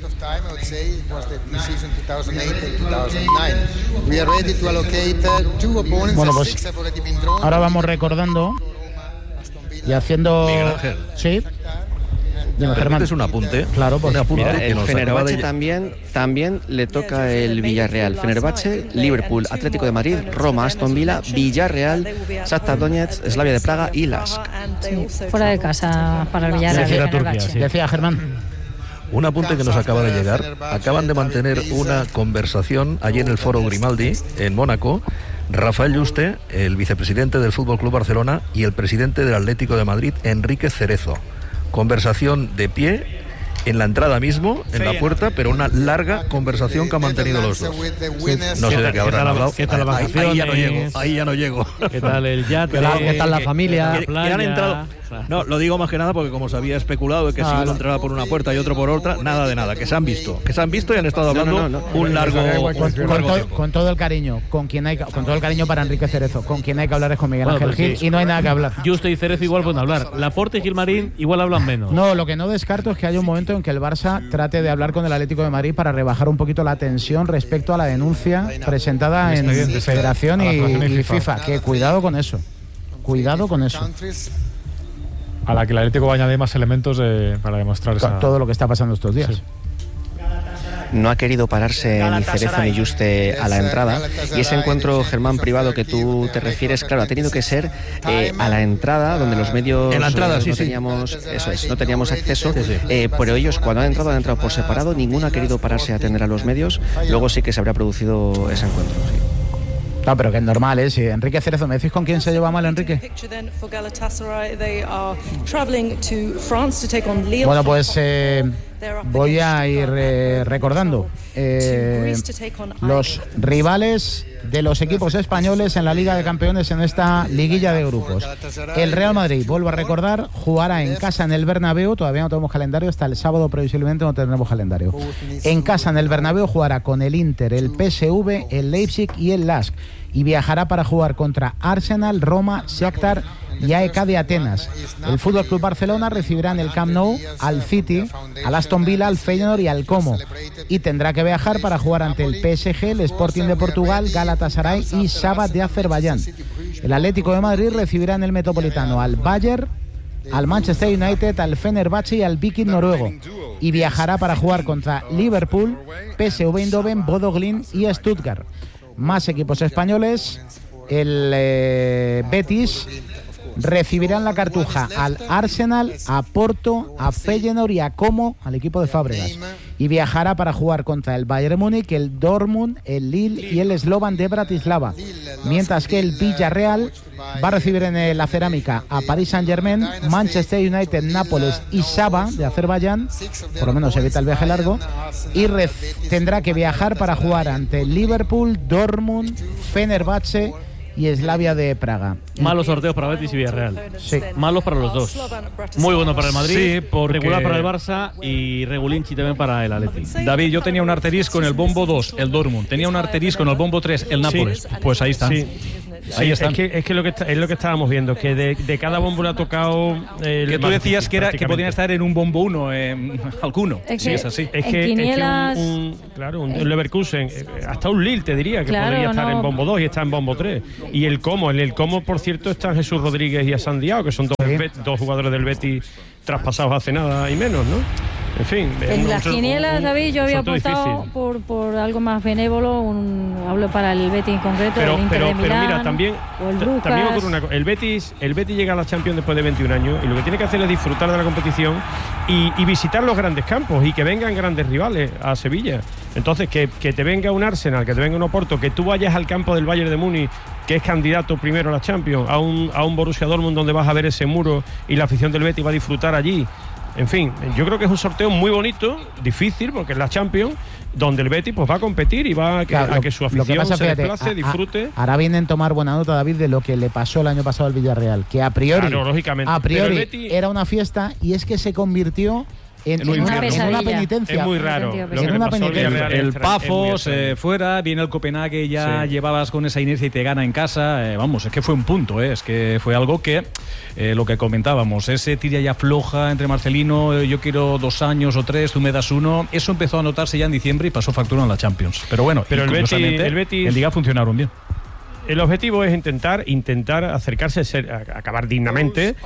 Bueno, pues ahora vamos recordando y haciendo... Miguel Ángel. Sí. ¿Permites un apunte? Claro, pues Mira, el Fenerbahce también le toca el Villarreal. Fenerbahce, Liverpool, Atlético de Madrid, Roma, Aston Villa, Villarreal, Shakhtar Donetsk, Slavia de Praga y Lask. Sí, fuera de casa para el Villarreal. Turquía, sí. Decía Germán. Un apunte que nos acaba de llegar. Acaban de mantener una conversación allí en el Foro Grimaldi, en Mónaco, Rafael Yuste, el vicepresidente del Fútbol Club Barcelona, y el presidente del Atlético de Madrid, Enrique Cerezo. Conversación de pie en la entrada mismo, en la puerta, pero una larga conversación que han mantenido los dos. No sé de qué habrán hablado. ¿Qué tal las vacaciones? Ahí ya no llego. ¿Qué tal el yate? ¿Qué tal la familia? Que han entrado. No, lo digo más que nada porque como se había especulado de que si uno entraba por una puerta y otro por otra, nada de nada, que se han visto y han estado hablando un largo tiempo. Con todo el cariño, con todo el cariño para Enrique Cerezo, con quien hay que hablar es con Miguel Ángel Gil y no hay nada que hablar. Justo y Cerezo igual pueden hablar. Laporte y Gilmarín igual hablan menos. No, lo que no descarto es que haya un momento en que el Barça trate de hablar con el Atlético de Madrid para rebajar un poquito la tensión respecto a la denuncia presentada en Federación y FIFA. Que cuidado con eso. Cuidado con eso. A la que el Atlético va a añadir más elementos para demostrar todo lo que está pasando estos días. Sí. No ha querido pararse ni Cerezo ni Juste a la entrada, y ese encuentro, Germán, privado que tú te refieres, claro, ha tenido que ser a la entrada, donde los medios en la entrada, no teníamos acceso, pero ellos cuando han entrado por separado, ninguno ha querido pararse a atender a los medios. Luego sí que se habría producido ese encuentro, sí. No, pero que es normal, ¿eh? Si Enrique Cerezo, ¿me decís con quién se lleva mal Enrique? Bueno, pues voy a ir recordando los rivales de los equipos españoles en la Liga de Campeones en esta liguilla de grupos. El Real Madrid, vuelvo a recordar, jugará en casa en el Bernabéu. Todavía no tenemos calendario, hasta el sábado previsiblemente no tendremos calendario. En casa en el Bernabéu jugará con el Inter, el PSV, el Leipzig y el Lask, y viajará para jugar contra Arsenal, Roma, Shakhtar y AEK de Atenas. El Fútbol Club Barcelona recibirá en el Camp Nou al City, al Aston Villa, al Feyenoord y al Como, y tendrá que viajar para jugar ante el PSG, el Sporting de Portugal, Galatasaray y Shabab de Azerbaiyán. El Atlético de Madrid recibirá en el Metropolitano al Bayern, al Manchester United, al Fenerbahce y al Viking noruego, y viajará para jugar contra Liverpool, PSV Eindhoven, Bodo Glimt y Stuttgart. Más equipos españoles. El Betis recibirá en la Cartuja al Arsenal, a Porto, a Feyenoord y a Como, al equipo de Fábregas, y viajará para jugar contra el Bayern Múnich, el Dortmund, el Lille y el Slovan de Bratislava, mientras que el Villarreal va a recibir en la Cerámica a Paris Saint-Germain, Manchester United, Nápoles y Shabab de Azerbaiyán, por lo menos evita el viaje largo, y tendrá que viajar para jugar ante Liverpool, Dortmund, Fenerbahce y Slavia de Praga. Malos sorteos para Betis y Villarreal. Sí. Malos para los dos. Muy bueno para el Madrid, Sí, porque... regular para el Barça y regulinchi también para el Atleti. David, yo tenía un asterisco en el bombo 2, el Dortmund. Tenía un asterisco en el bombo 3, el Nápoles. Sí. Pues ahí están. Sí. Ahí están. Es que es lo que estábamos viendo, que de cada bombo le ha tocado... que tú decías que podían estar en un bombo 1, alguno. Es Sí, que es así. Es que Quinielas... un Leverkusen, hasta un Lille te diría que Claro, podría estar no. en bombo 2 y está en bombo 3. Y el Como, por cierto, están Jesús Rodríguez y Hassan Diao, que son dos jugadores del Betis traspasados hace nada y menos, ¿no? En fin. En las quinielas, David, yo había sorteo apostado difícil. por algo más benévolo, hablo para el Betis en concreto, el Inter de Milán, mira, también o el Brujas. también ocurre una cosa. El Betis llega a la Champions después de 21 años y lo que tiene que hacer es disfrutar de la competición y visitar los grandes campos y que vengan grandes rivales a Sevilla. Entonces, que te venga un Arsenal, que te venga un Oporto, que tú vayas al campo del Bayern de Múnich, que es candidato primero a la Champions, a un Borussia Dortmund donde vas a ver ese muro y la afición del Betis va a disfrutar allí. En fin, yo creo que es un sorteo muy bonito, difícil, porque es la Champions, donde el Betis pues va a competir y va a que su afición se desplace, disfrute. Ahora vienen a tomar buena nota, David, de lo que le pasó el año pasado al Villarreal, que a priori, claro, lógicamente, pero el Betis era una fiesta y es que se convirtió en una penitencia. Es muy raro. El Pafos fuera, viene el Copenhague, ya llevabas con esa inercia y te gana en casa. Vamos, es que fue un punto, es que fue algo que, lo que comentábamos, ese tira ya floja entre Marcelino, yo quiero 2 años o 3, tú me das 1. Eso empezó a notarse ya en diciembre y pasó factura en la Champions. Pero bueno, el Betis en Liga funcionaron bien. El objetivo es intentar acercarse, acabar dignamente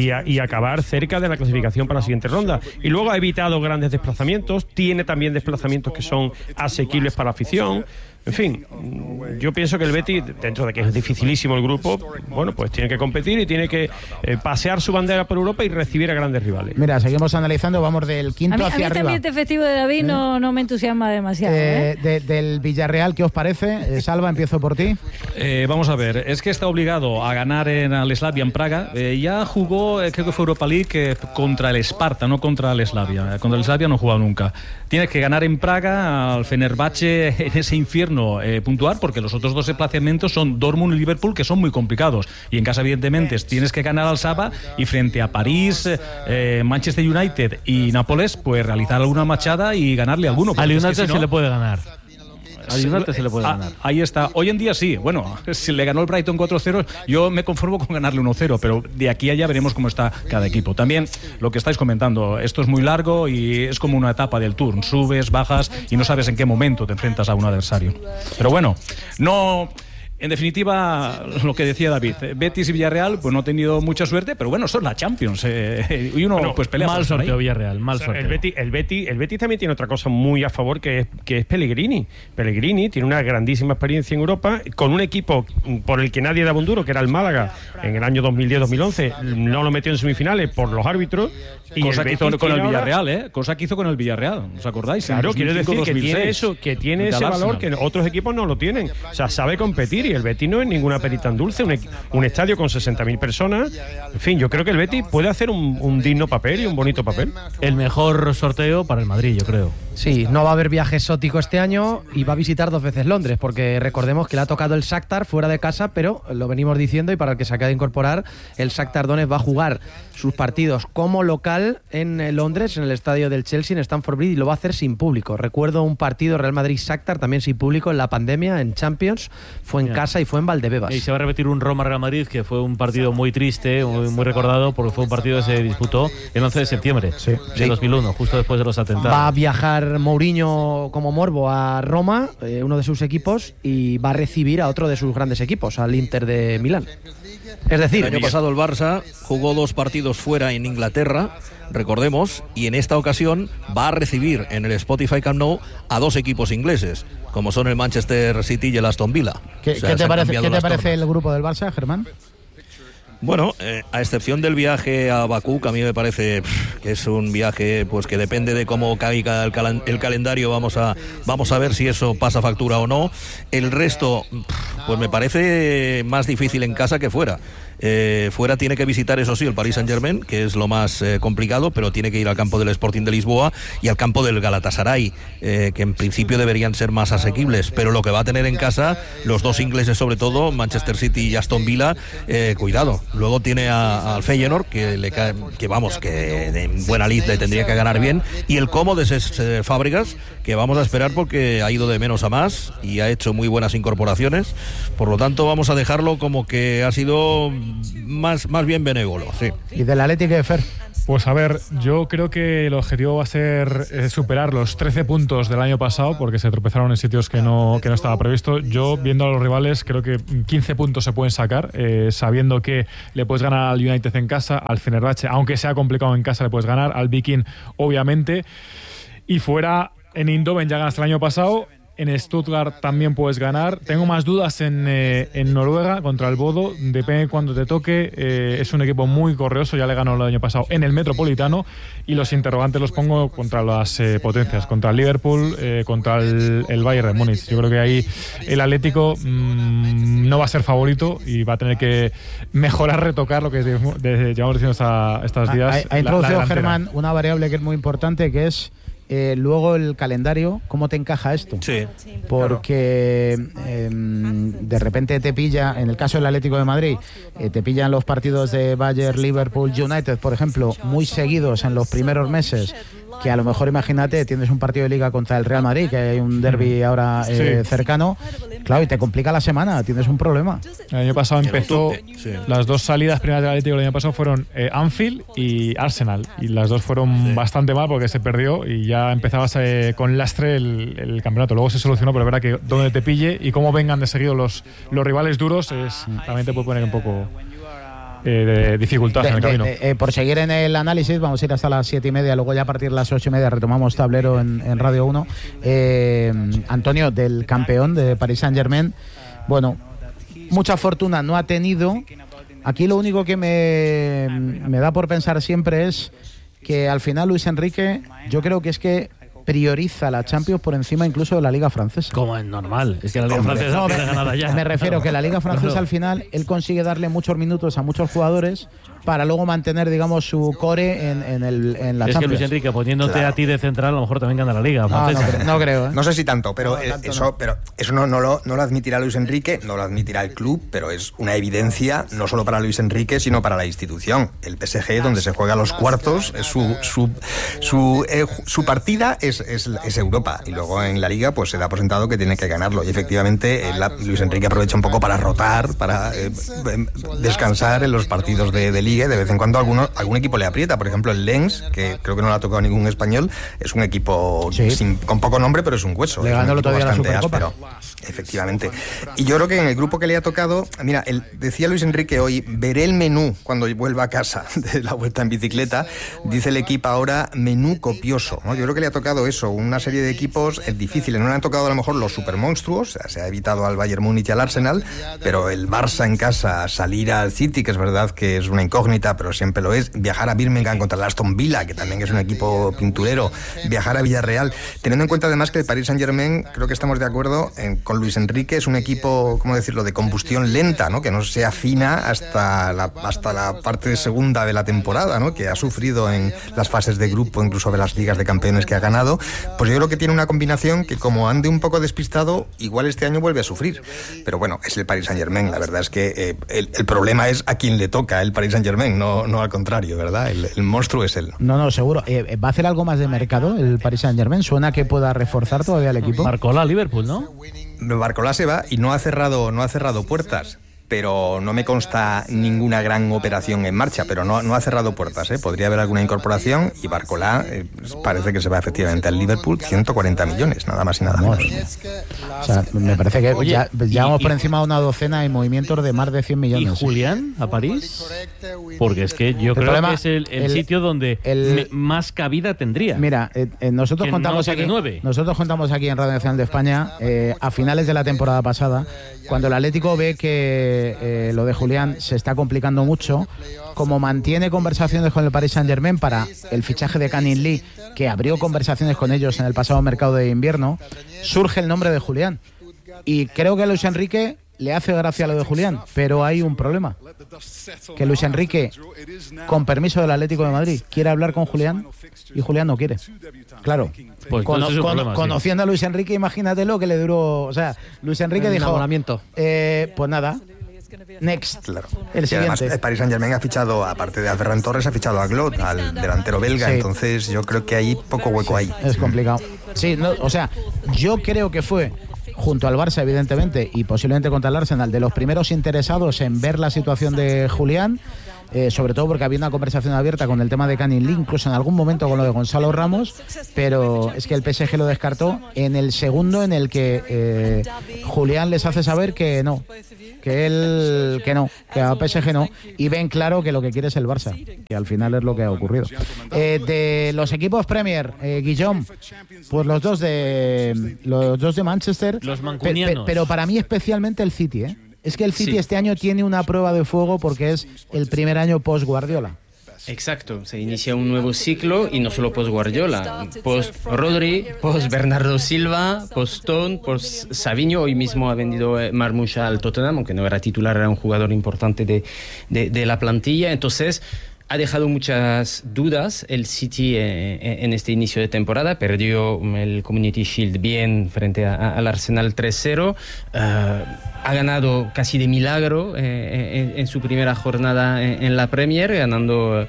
y acabar cerca de la clasificación para la siguiente ronda. Y luego ha evitado grandes desplazamientos, tiene también desplazamientos que son asequibles para la afición. En fin, yo pienso que el Betis, dentro de que es dificilísimo el grupo, bueno, pues tiene que competir y tiene que pasear su bandera por Europa y recibir a grandes rivales. Mira, seguimos analizando, vamos del quinto hacia arriba. A mí también este festivo de David no me entusiasma demasiado. Del Villarreal, ¿qué os parece? Salva, empiezo por ti. Vamos a ver, es que está obligado a ganar al Slavia en Praga. Ya jugó, creo que fue Europa League, contra el Sparta, no contra el Slavia. Contra el Slavia no ha jugado nunca. Tienes que ganar en Praga, al Fenerbahce en ese infierno puntuar, porque los otros 2 desplazamientos son Dortmund y Liverpool, que son muy complicados. Y en casa, evidentemente, tienes que ganar al Saba y frente a París, Manchester United y Nápoles, pues realizar alguna machada y ganarle a alguno. Al United se le puede ganar. Al United se le puede ganar. Ahí está. Hoy en día sí. Bueno, si le ganó el Brighton 4-0, yo me conformo con ganarle 1-0, pero de aquí a allá veremos cómo está cada equipo. También lo que estáis comentando, esto es muy largo y es como una etapa del Tour. Subes, bajas y no sabes en qué momento te enfrentas a un adversario. Pero bueno, no... En definitiva, lo que decía David, Betis y Villarreal pues no han tenido mucha suerte, pero bueno, son la Champions y uno pues pelea. Mal sorteo Villarreal, mal sorteo. El Betis también tiene otra cosa muy a favor, que es Pellegrini. Pellegrini tiene una grandísima experiencia en Europa con un equipo por el que nadie daba un duro, que era el Málaga en el año 2010-2011. No lo metió en semifinales por los árbitros. Y cosa que hizo con el Villarreal, cosa que hizo con el Villarreal, ¿os acordáis? Claro, quiere decir que tiene ese valor que otros equipos no lo tienen. O sea, sabe competir. Y el Betis no es ninguna perita tan dulce, un estadio con 60.000 personas. En fin, yo creo que el Betis puede hacer un digno papel y un bonito papel. El mejor sorteo para el Madrid, yo creo. Sí, no va a haber viaje exótico este año y va a visitar 2 veces Londres, porque recordemos que le ha tocado el Shakhtar fuera de casa, pero lo venimos diciendo y para el que se acaba de incorporar, el Shakhtar Donetsk va a jugar sus partidos como local en Londres, en el estadio del Chelsea, en Stamford Bridge, y lo va a hacer sin público. Recuerdo un partido Real Madrid-Shakhtar también sin público en la pandemia, en Champions, fue en casa y fue en Valdebebas. Y se va a repetir un Roma-Real Madrid, que fue un partido muy triste, muy recordado, porque fue un partido que se disputó el 11 de septiembre de 2001, justo después de los atentados. Va a viajar Mourinho como morbo a Roma, uno de sus equipos, y va a recibir a otro de sus grandes equipos, al Inter de Milán. Es decir, el año pasado el Barça jugó 2 partidos fuera en Inglaterra, recordemos, y en esta ocasión va a recibir en el Spotify Camp Nou a 2 equipos ingleses, como son el Manchester City y el Aston Villa. ¿Qué te parece el grupo del Barça, Germán? Bueno, a excepción del viaje a Bakú, que a mí me parece que es un viaje pues que depende de cómo caiga el calendario, vamos a ver si eso pasa factura o no. El resto, pues me parece más difícil en casa que fuera. Fuera tiene que visitar, eso sí, el Paris Saint-Germain, que es lo más complicado, pero tiene que ir al campo del Sporting de Lisboa y al campo del Galatasaray, que en principio deberían ser más asequibles, pero lo que va a tener en casa los dos ingleses, sobre todo Manchester City y Aston Villa, cuidado. Luego tiene al Feyenoord, que en buena lid le tendría que ganar bien, y el Como de Cesc Fábregas, que vamos a esperar porque ha ido de menos a más y ha hecho muy buenas incorporaciones. Por lo tanto, vamos a dejarlo como que ha sido más bien benévolo. Sí. ¿Y del Atlético de Fer? Pues a ver, yo creo que el objetivo va a ser superar los 13 puntos del año pasado, porque se tropezaron en sitios que no estaba previsto. Yo, viendo a los rivales, creo que 15 puntos se pueden sacar, sabiendo que le puedes ganar al United en casa, al Fenerbahce, aunque sea complicado en casa, le puedes ganar, al Viking, obviamente. Y fuera, en Eindhoven ya ganaste el año pasado. En Stuttgart también puedes ganar. Tengo más dudas en Noruega contra el Bodo. Depende de cuándo te toque. Es un equipo muy correoso. Ya le ganó el año pasado en el Metropolitano. Y los interrogantes los pongo contra las potencias. Contra el Liverpool, contra el Bayern de Múnich. Yo creo que ahí el Atlético no va a ser favorito y va a tener que mejorar, retocar lo que llevamos diciendo estos días. Ha introducido Germán una variable que es muy importante, que es luego el calendario. ¿Cómo te encaja esto? Sí. Porque de repente te pilla, en el caso del Atlético de Madrid, te pillan los partidos de Bayern, Liverpool, United, por ejemplo, muy seguidos en los primeros meses, que a lo mejor, imagínate, tienes un partido de Liga contra el Real Madrid, que hay un derbi ahora cercano, claro, y te complica la semana, tienes un problema. El año pasado empezó, las dos salidas primeras del Atlético el año pasado fueron Anfield y Arsenal, y las dos fueron bastante mal porque se perdió y ya empezabas con lastre el campeonato. Luego se solucionó, pero es verdad que donde te pille y cómo vengan de seguido los rivales duros, también te puede poner un poco de dificultad en el camino. Por seguir en el análisis, vamos a ir hasta las 7:30, luego ya a partir de las 8:30 retomamos tablero en Radio 1. Antonio, del campeón de Paris Saint-Germain, bueno, mucha fortuna no ha tenido. Aquí lo único que me da por pensar siempre es que al final Luis Enrique, yo creo que es que prioriza la Champions por encima incluso de la Liga Francesa. Como es normal, es que la Liga Francesa tiene ganada ya. Me refiero que la Liga Francesa al final él consigue darle muchos minutos a muchos jugadores para luego mantener, digamos, su core en la Champions. Es que Luis Enrique, poniéndote a ti de central, a lo mejor también gana la Liga francesa. No creo. No sé si tanto, pero eso no lo admitirá Luis Enrique, no lo admitirá el club, pero es una evidencia no solo para Luis Enrique, sino para la institución. El PSG, donde se juega los cuartos, su partida es Europa, y luego en la Liga pues se da por sentado que tiene que ganarlo, y efectivamente Luis Enrique aprovecha un poco para rotar, para descansar en los partidos de Liga. De vez en cuando algún equipo le aprieta. Por ejemplo, el Lens, que creo que no le ha tocado ningún español, es un equipo con poco nombre, pero es un hueso. Le ganó el otro día la Supercopa. Efectivamente. Y yo creo que en el grupo que le ha tocado, mira, decía Luis Enrique hoy, veré el menú cuando vuelva a casa de la vuelta en bicicleta. Dice el equipo ahora, menú copioso, ¿no? Yo creo que le ha tocado eso, una serie de equipos difíciles. No le han tocado a lo mejor los supermonstruos, o sea, se ha evitado al Bayern Múnich y al Arsenal, pero el Barça en casa, salir al City, que es verdad que es una incógnita, pero siempre lo es, viajar a Birmingham contra el Aston Villa, que también es un equipo pinturero, viajar a Villarreal, teniendo en cuenta además que el Paris Saint-Germain, creo que estamos de acuerdo con Luis Enrique, es un equipo, ¿cómo decirlo?, de combustión lenta, ¿no? Que no se afina hasta la parte segunda de la temporada, ¿no? Que ha sufrido en las fases de grupo, incluso de las ligas de campeones que ha ganado. Pues yo creo que tiene una combinación que, como ande un poco despistado, igual este año vuelve a sufrir. Pero bueno, es el Paris Saint-Germain. La verdad es que el problema es a quien le toca el Paris Saint-Germain, no al contrario, ¿verdad? El monstruo es él. No, seguro. ¿Va a hacer algo más de mercado el Paris Saint-Germain? ¿Suena que pueda reforzar todavía el equipo? Barcola, Liverpool, ¿no? Barcola se va y no ha cerrado puertas, pero no me consta ninguna gran operación en marcha, pero no ha cerrado puertas, ¿eh? Podría haber alguna incorporación, y Barcola parece que se va efectivamente al Liverpool, 140 millones, nada más y nada menos. O sea, me parece que ya vamos por encima de una docena de movimientos de más de 100 millones. ¿Y Julián a París? Porque es que yo creo que es el sitio donde más cabida tendría. Mira, nosotros contamos aquí en Radio Nacional de España, a finales de la temporada pasada, cuando el Atlético ve que lo de Julián se está complicando mucho, como mantiene conversaciones con el Paris Saint-Germain para el fichaje de Canning Lee, que abrió conversaciones con ellos en el pasado mercado de invierno, surge el nombre de Julián. Y creo que Luis Enrique le hace gracia lo de Julián, pero hay un problema. Que Luis Enrique, con permiso del Atlético de Madrid, quiere hablar con Julián y Julián no quiere. Claro, pues conociendo a Luis Enrique, imagínate lo que le duró. O sea, Luis Enrique dijo, pues nada, next. Claro. El siguiente. Además, el Paris Saint-Germain ha fichado, aparte de a Ferran Torres, ha fichado a Glot, al delantero belga. Sí. Entonces yo creo que hay poco hueco ahí. Es complicado. Sí, no, o sea, yo creo que fue, junto al Barça, evidentemente, y posiblemente contra el Arsenal, de los primeros interesados en ver la situación de Julián, sobre todo porque había una conversación abierta con el tema de Canning Lee, incluso en algún momento con lo de Gonzalo Ramos, pero es que el PSG lo descartó en el segundo en el que Julián les hace saber que no, que a PSG no, y ven claro que lo que quiere es el Barça, que al final es lo que ha ocurrido. De los equipos Premier, Guillaume, pues los dos de Manchester, los mancunianos, pero para mí especialmente el City, Es que el City este año tiene una prueba de fuego porque es el primer año post-Guardiola. Exacto, se inicia un nuevo ciclo y no solo post-Guardiola, post-Rodri, post-Bernardo Silva, post-Stone, post-Savinho. Hoy mismo ha vendido Marmoush al Tottenham, aunque no era titular, era un jugador importante de la plantilla. Entonces ha dejado muchas dudas el City en este inicio de temporada. Perdió el Community Shield bien frente al Arsenal 3-0. Ha ganado casi de milagro en su primera jornada en la Premier, ganando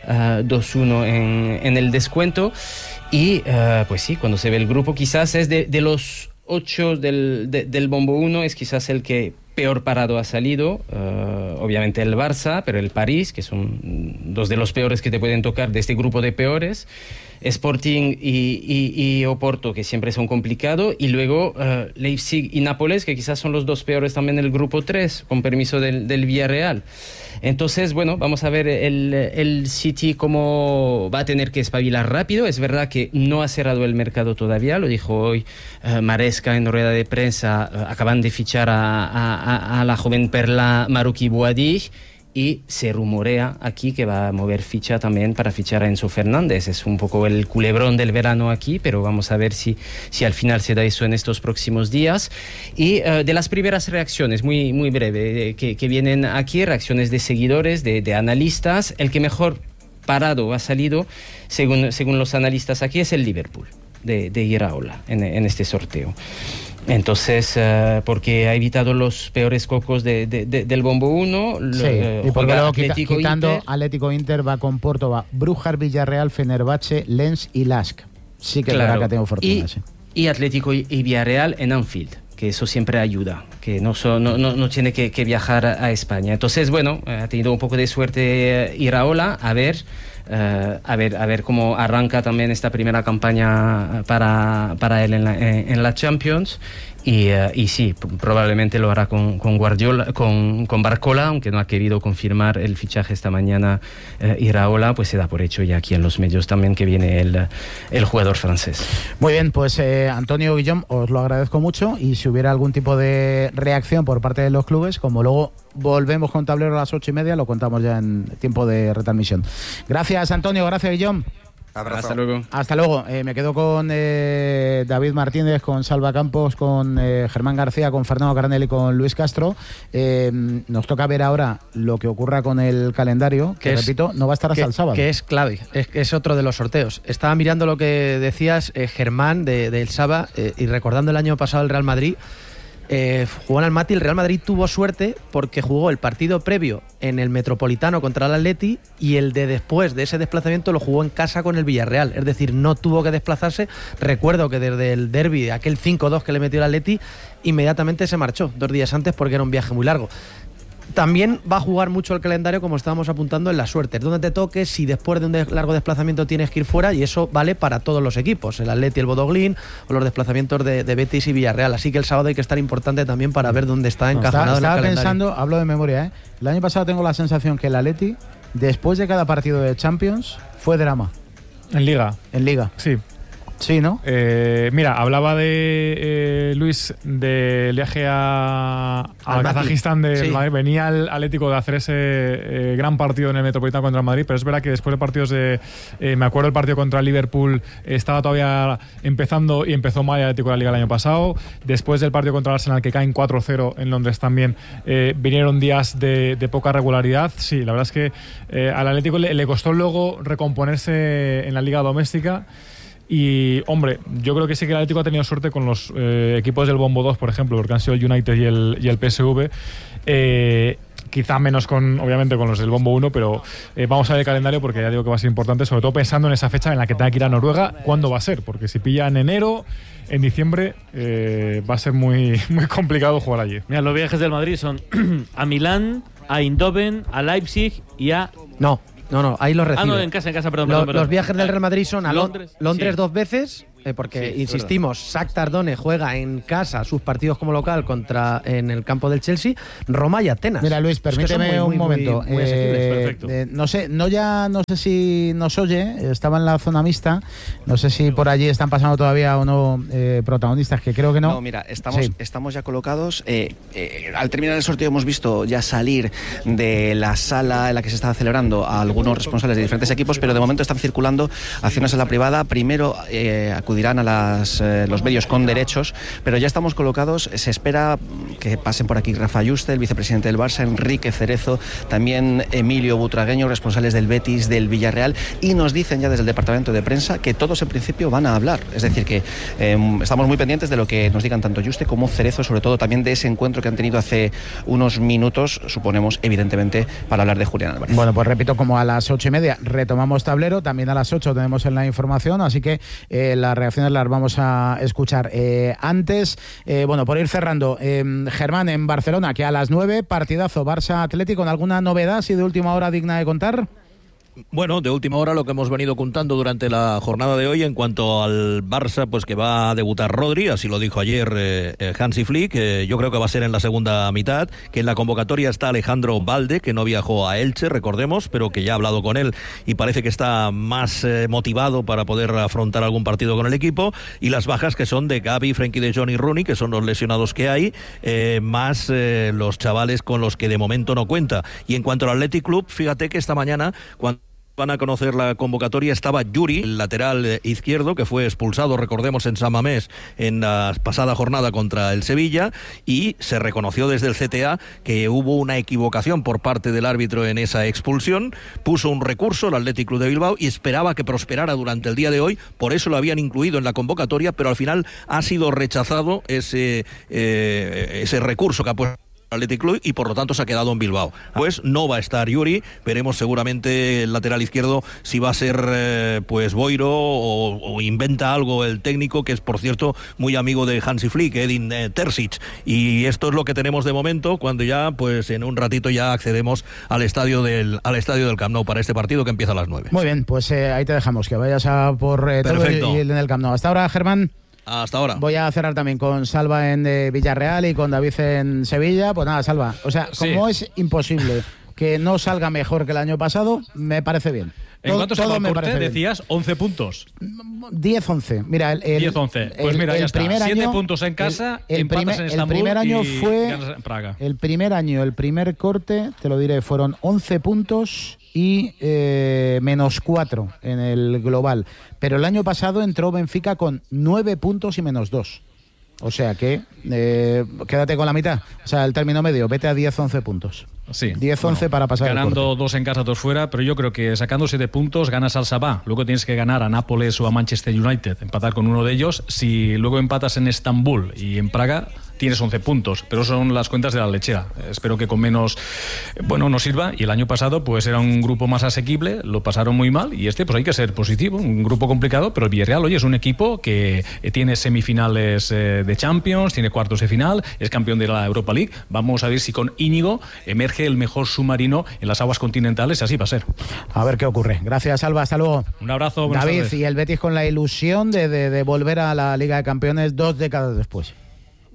2-1 en el descuento. Y pues sí, cuando se ve el grupo, quizás es de los 8 del Bombo 1, es quizás el que peor parado ha salido. Obviamente el Barça, pero el París, que son dos de los peores que te pueden tocar de este grupo de peores. Sporting y Oporto, que siempre son complicados, y luego Leipzig y Nápoles, que quizás son los dos peores también del grupo 3, con permiso del Villarreal. Entonces, bueno, vamos a ver el City cómo va a tener que espabilar rápido. Es verdad que no ha cerrado el mercado todavía, lo dijo hoy Maresca en rueda de prensa. Acaban de fichar a la joven perla Marouki Bouhaddi, y se rumorea aquí que va a mover ficha también para fichar a Enzo Fernández. Es un poco el culebrón del verano aquí, pero vamos a ver si al final se da eso en estos próximos días. Y de las primeras reacciones, muy, muy breve, que vienen aquí, reacciones de seguidores, de analistas, el que mejor parado ha salido, según los analistas aquí, es el Liverpool de Iraola en este sorteo. Entonces, porque ha evitado los peores cocos del Bombo 1. Sí, y porque luego quitando Atlético Inter, va con Porto, va Brugge, Villarreal, Fenerbahce, Lens y Lask. Sí que claro, es verdad que tengo fortuna. Y Atlético y Villarreal en Anfield, que eso siempre ayuda, que no tiene que viajar a España. Entonces, bueno, ha tenido un poco de suerte Iraola, a ver cómo arranca también esta primera campaña para él en la Champions. Y sí, probablemente lo hará con Guardiola, con Barcola, aunque no ha querido confirmar el fichaje esta mañana Iraola, pues se da por hecho ya aquí en los medios también que viene el jugador francés. Muy bien, pues Antonio Guillón, os lo agradezco mucho, y si hubiera algún tipo de reacción por parte de los clubes, como luego volvemos con tablero a las 8:30, lo contamos ya en tiempo de retransmisión. Gracias, Antonio, gracias, Guillón. Abrazo. Hasta luego. Hasta luego. Me quedo con David Martínez, con Salva Campos, con Germán García, con Fernando Carnel y con Luis Castro. Nos toca ver ahora lo que ocurra con el calendario, que repito, no va a estar hasta el sábado. Que es clave, es otro de los sorteos. Estaba mirando lo que decías, Germán, del Saba, y recordando el año pasado el Real Madrid. Jugó en Almaty. El Real Madrid tuvo suerte porque jugó el partido previo en el Metropolitano contra el Atleti, y el de después de ese desplazamiento lo jugó en casa con el Villarreal, es decir, no tuvo que desplazarse. Recuerdo que desde el derbi, aquel 5-2 que le metió el Atleti, inmediatamente se marchó 2 días antes porque era un viaje muy largo. También va a jugar mucho el calendario, como estábamos apuntando, en la suerte, donde te toques, si después de un largo desplazamiento tienes que ir fuera, y eso vale para todos los equipos, el Atleti, el Bodoglín, o los desplazamientos de Betis y Villarreal. Así que el sábado hay que estar importante también para ver dónde está encajonado estaba en el calendario. Pensando, hablo de memoria, el año pasado tengo la sensación que el Atleti, después de cada partido de Champions, fue drama. En Liga. En Liga. Sí. Sí, ¿no? Mira, hablaba de Luis del viaje a Kazajistán del Madrid. Venía el Atlético de hacer ese gran partido en el Metropolitano contra el Madrid, pero es verdad que después de partidos me acuerdo el partido contra el Liverpool, estaba todavía empezando y empezó mal el Atlético de la Liga el año pasado. Después del partido contra el Arsenal, que caen 4-0 en Londres también, vinieron días de poca regularidad. Sí, la verdad es que al Atlético le costó luego recomponerse en la Liga Doméstica. Y, hombre, yo creo que sí que el Atlético ha tenido suerte con los equipos del Bombo 2, por ejemplo, porque han sido el United y el PSV. Quizá menos obviamente con los del Bombo 1, pero vamos a ver el calendario porque ya digo que va a ser importante, sobre todo pensando en esa fecha en la que tenga que ir a Noruega. ¿Cuándo va a ser? Porque si pilla en enero, en diciembre, va a ser muy, muy complicado jugar allí. Mira, los viajes del Madrid son a Milán, a Eindhoven, a Leipzig y a... No, ahí los recibe. No, en casa, perdón. Los viajes del Real Madrid son a Londres sí. 2 veces, porque insistimos, Shakhtar Donetsk juega en casa sus partidos como local en el campo del Chelsea, Roma y Atenas. Mira, Luis, permíteme un momento. Muy perfecto. No sé si nos oye, estaba en la zona mixta, no sé si por allí están pasando todavía o no protagonistas, que creo que no. No, mira, estamos ya colocados. Al terminar el sorteo hemos visto ya salir de la sala en la que se estaba celebrando a algunos responsables de diferentes equipos, pero de momento están circulando hacia una sala privada. Primero acudirán a los medios con derechos, pero ya estamos colocados. Se espera que pasen por aquí Rafa Yuste, el vicepresidente del Barça, Enrique Cerezo, también Emilio Butragueño, responsables del Betis, del Villarreal, y nos dicen ya desde el departamento de prensa que todos en principio van a hablar. Es decir, que estamos muy pendientes de lo que nos digan tanto Yuste como Cerezo, sobre todo también de ese encuentro que han tenido hace unos minutos, suponemos, evidentemente, para hablar de Julián Álvarez. Bueno, pues repito, como a las 8:30 retomamos tablero, también a las 8 tenemos en la información, así que las reacciones las vamos a escuchar. Antes, por ir cerrando, Germán, en Barcelona, que a las 9, partidazo Barça-Atlético, ¿con alguna novedad así de última hora digna de contar? Bueno, de última hora lo que hemos venido contando durante la jornada de hoy en cuanto al Barça, pues que va a debutar Rodri, así lo dijo ayer Hansi Flick, yo creo que va a ser en la segunda mitad, que en la convocatoria está Alejandro Balde, que no viajó a Elche, recordemos, pero que ya ha hablado con él y parece que está más motivado para poder afrontar algún partido con el equipo, y las bajas que son de Gavi, Frenkie de Jong y Rooney, que son los lesionados que hay, más los chavales con los que de momento no cuenta. Y en cuanto al Athletic Club, fíjate que esta mañana, cuando van a conocer la convocatoria, estaba Yuri, el lateral izquierdo, que fue expulsado, recordemos, en San Mamés en la pasada jornada contra el Sevilla, y se reconoció desde el CTA que hubo una equivocación por parte del árbitro en esa expulsión. Puso un recurso el Athletic Club de Bilbao y esperaba que prosperara durante el día de hoy, por eso lo habían incluido en la convocatoria, pero al final ha sido rechazado ese recurso que ha puesto Athletic Club, y por lo tanto se ha quedado en Bilbao. Pues no va a estar Yuri, veremos seguramente el lateral izquierdo si va a ser Boiro o inventa algo el técnico, que es por cierto muy amigo de Hansi Flick, Edin Terzic, y esto es lo que tenemos de momento, cuando ya pues en un ratito ya accedemos al estadio del Camp Nou para este partido que empieza a las 9. Muy bien, pues todo, que vayas a por todo y en el Camp Nou. Hasta ahora, Germán. Hasta ahora. Voy a cerrar también con Salva en Villarreal y con David en Sevilla. Pues nada, Salva, o sea, como es imposible que no salga mejor que el año pasado, me parece bien. ¿En cuánto se me parece? Decías 11 puntos. 10-11. Mira, 10-11. Pues mira, ya está. 7 puntos en casa, empatas en Estambul, el primer año y fue ganas en Praga. El primer corte, te lo diré, fueron 11 puntos y -4 en el global. Pero el año pasado entró Benfica con 9 puntos y -2. O sea que quédate con la mitad. O sea, el término medio, vete a 10-11 puntos. Sí. 10-11 para pasar ganando el 2 en casa, 2 fuera, pero yo creo que sacando 7 puntos ganas al Sabah. Luego tienes que ganar a Nápoles o a Manchester United, empatar con uno de ellos. Si luego empatas en Estambul y en Praga, tienes 11 puntos, pero son las cuentas de la lechera. Espero que con menos nos sirva, y el año pasado pues era un grupo más asequible, lo pasaron muy mal, y pues hay que ser positivo, un grupo complicado, pero el Villarreal, oye, es un equipo que tiene semifinales de Champions, tiene cuartos de final, es campeón de la Europa League. Vamos a ver si con Íñigo emerge el mejor submarino en las aguas continentales, así va a ser. A ver qué ocurre. Gracias, Alba, hasta luego. Un abrazo, David, tardes. Y el Betis con la ilusión de volver a la Liga de Campeones 2 décadas después.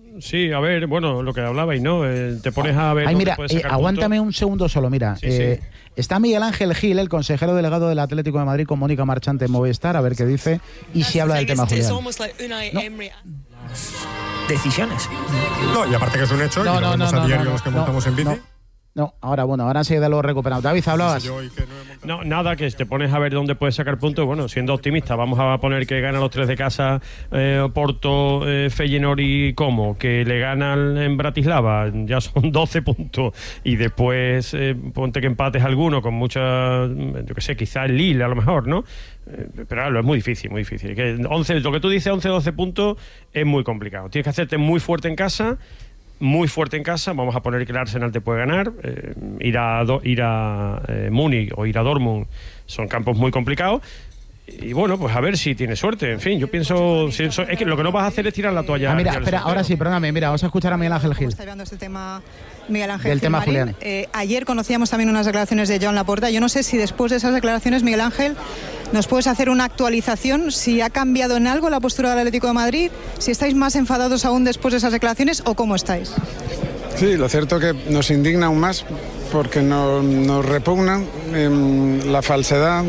Sí, a ver, bueno, lo que hablabais, ¿no? Te pones a ver... Ay, mira, aguántame un segundo solo, mira. Sí. Está Miguel Ángel Gil, el consejero delegado del Atlético de Madrid, con Mónica Marchante en Movistar, a ver qué dice y si habla del tema Julián. No. Decisiones. No, y aparte que es un hecho, y lo vemos a diario los que montamos en bici. No, ahora sí de lo recuperado. David, hablabas. No, nada, que te pones a ver dónde puedes sacar puntos. Bueno, siendo optimista, vamos a poner que gana los 3 de casa, Porto, Feyenoord y Como, que le ganan en Bratislava, ya son 12 puntos. Y después ponte que empates alguno con mucha, yo qué sé, quizá el Lille a lo mejor, ¿no? Pero claro, es muy difícil, muy difícil. Que 11, lo que tú dices, 11-12 puntos, es muy complicado. Tienes que hacerte muy fuerte en casa. Vamos a poner que el Arsenal te puede ganar, ir a Múnich o ir a Dortmund son campos muy complicados. Y bueno, pues a ver si tiene suerte. En fin, yo pienso, es que lo que no vas a hacer es tirar la toalla. Mira, espera, ahora sí, perdóname, vamos a escuchar a Miguel Ángel Gil. Está llevando este tema Miguel Ángel del tema Julián. Ayer conocíamos también unas declaraciones de Joan Laporta. Yo no sé si después de esas declaraciones, Miguel Ángel, ¿nos puedes hacer una actualización? Si ha cambiado en algo la postura del Atlético de Madrid, si estáis más enfadados aún después de esas declaraciones o cómo estáis. Sí, lo cierto es que nos indigna aún más porque nos repugna la falsedad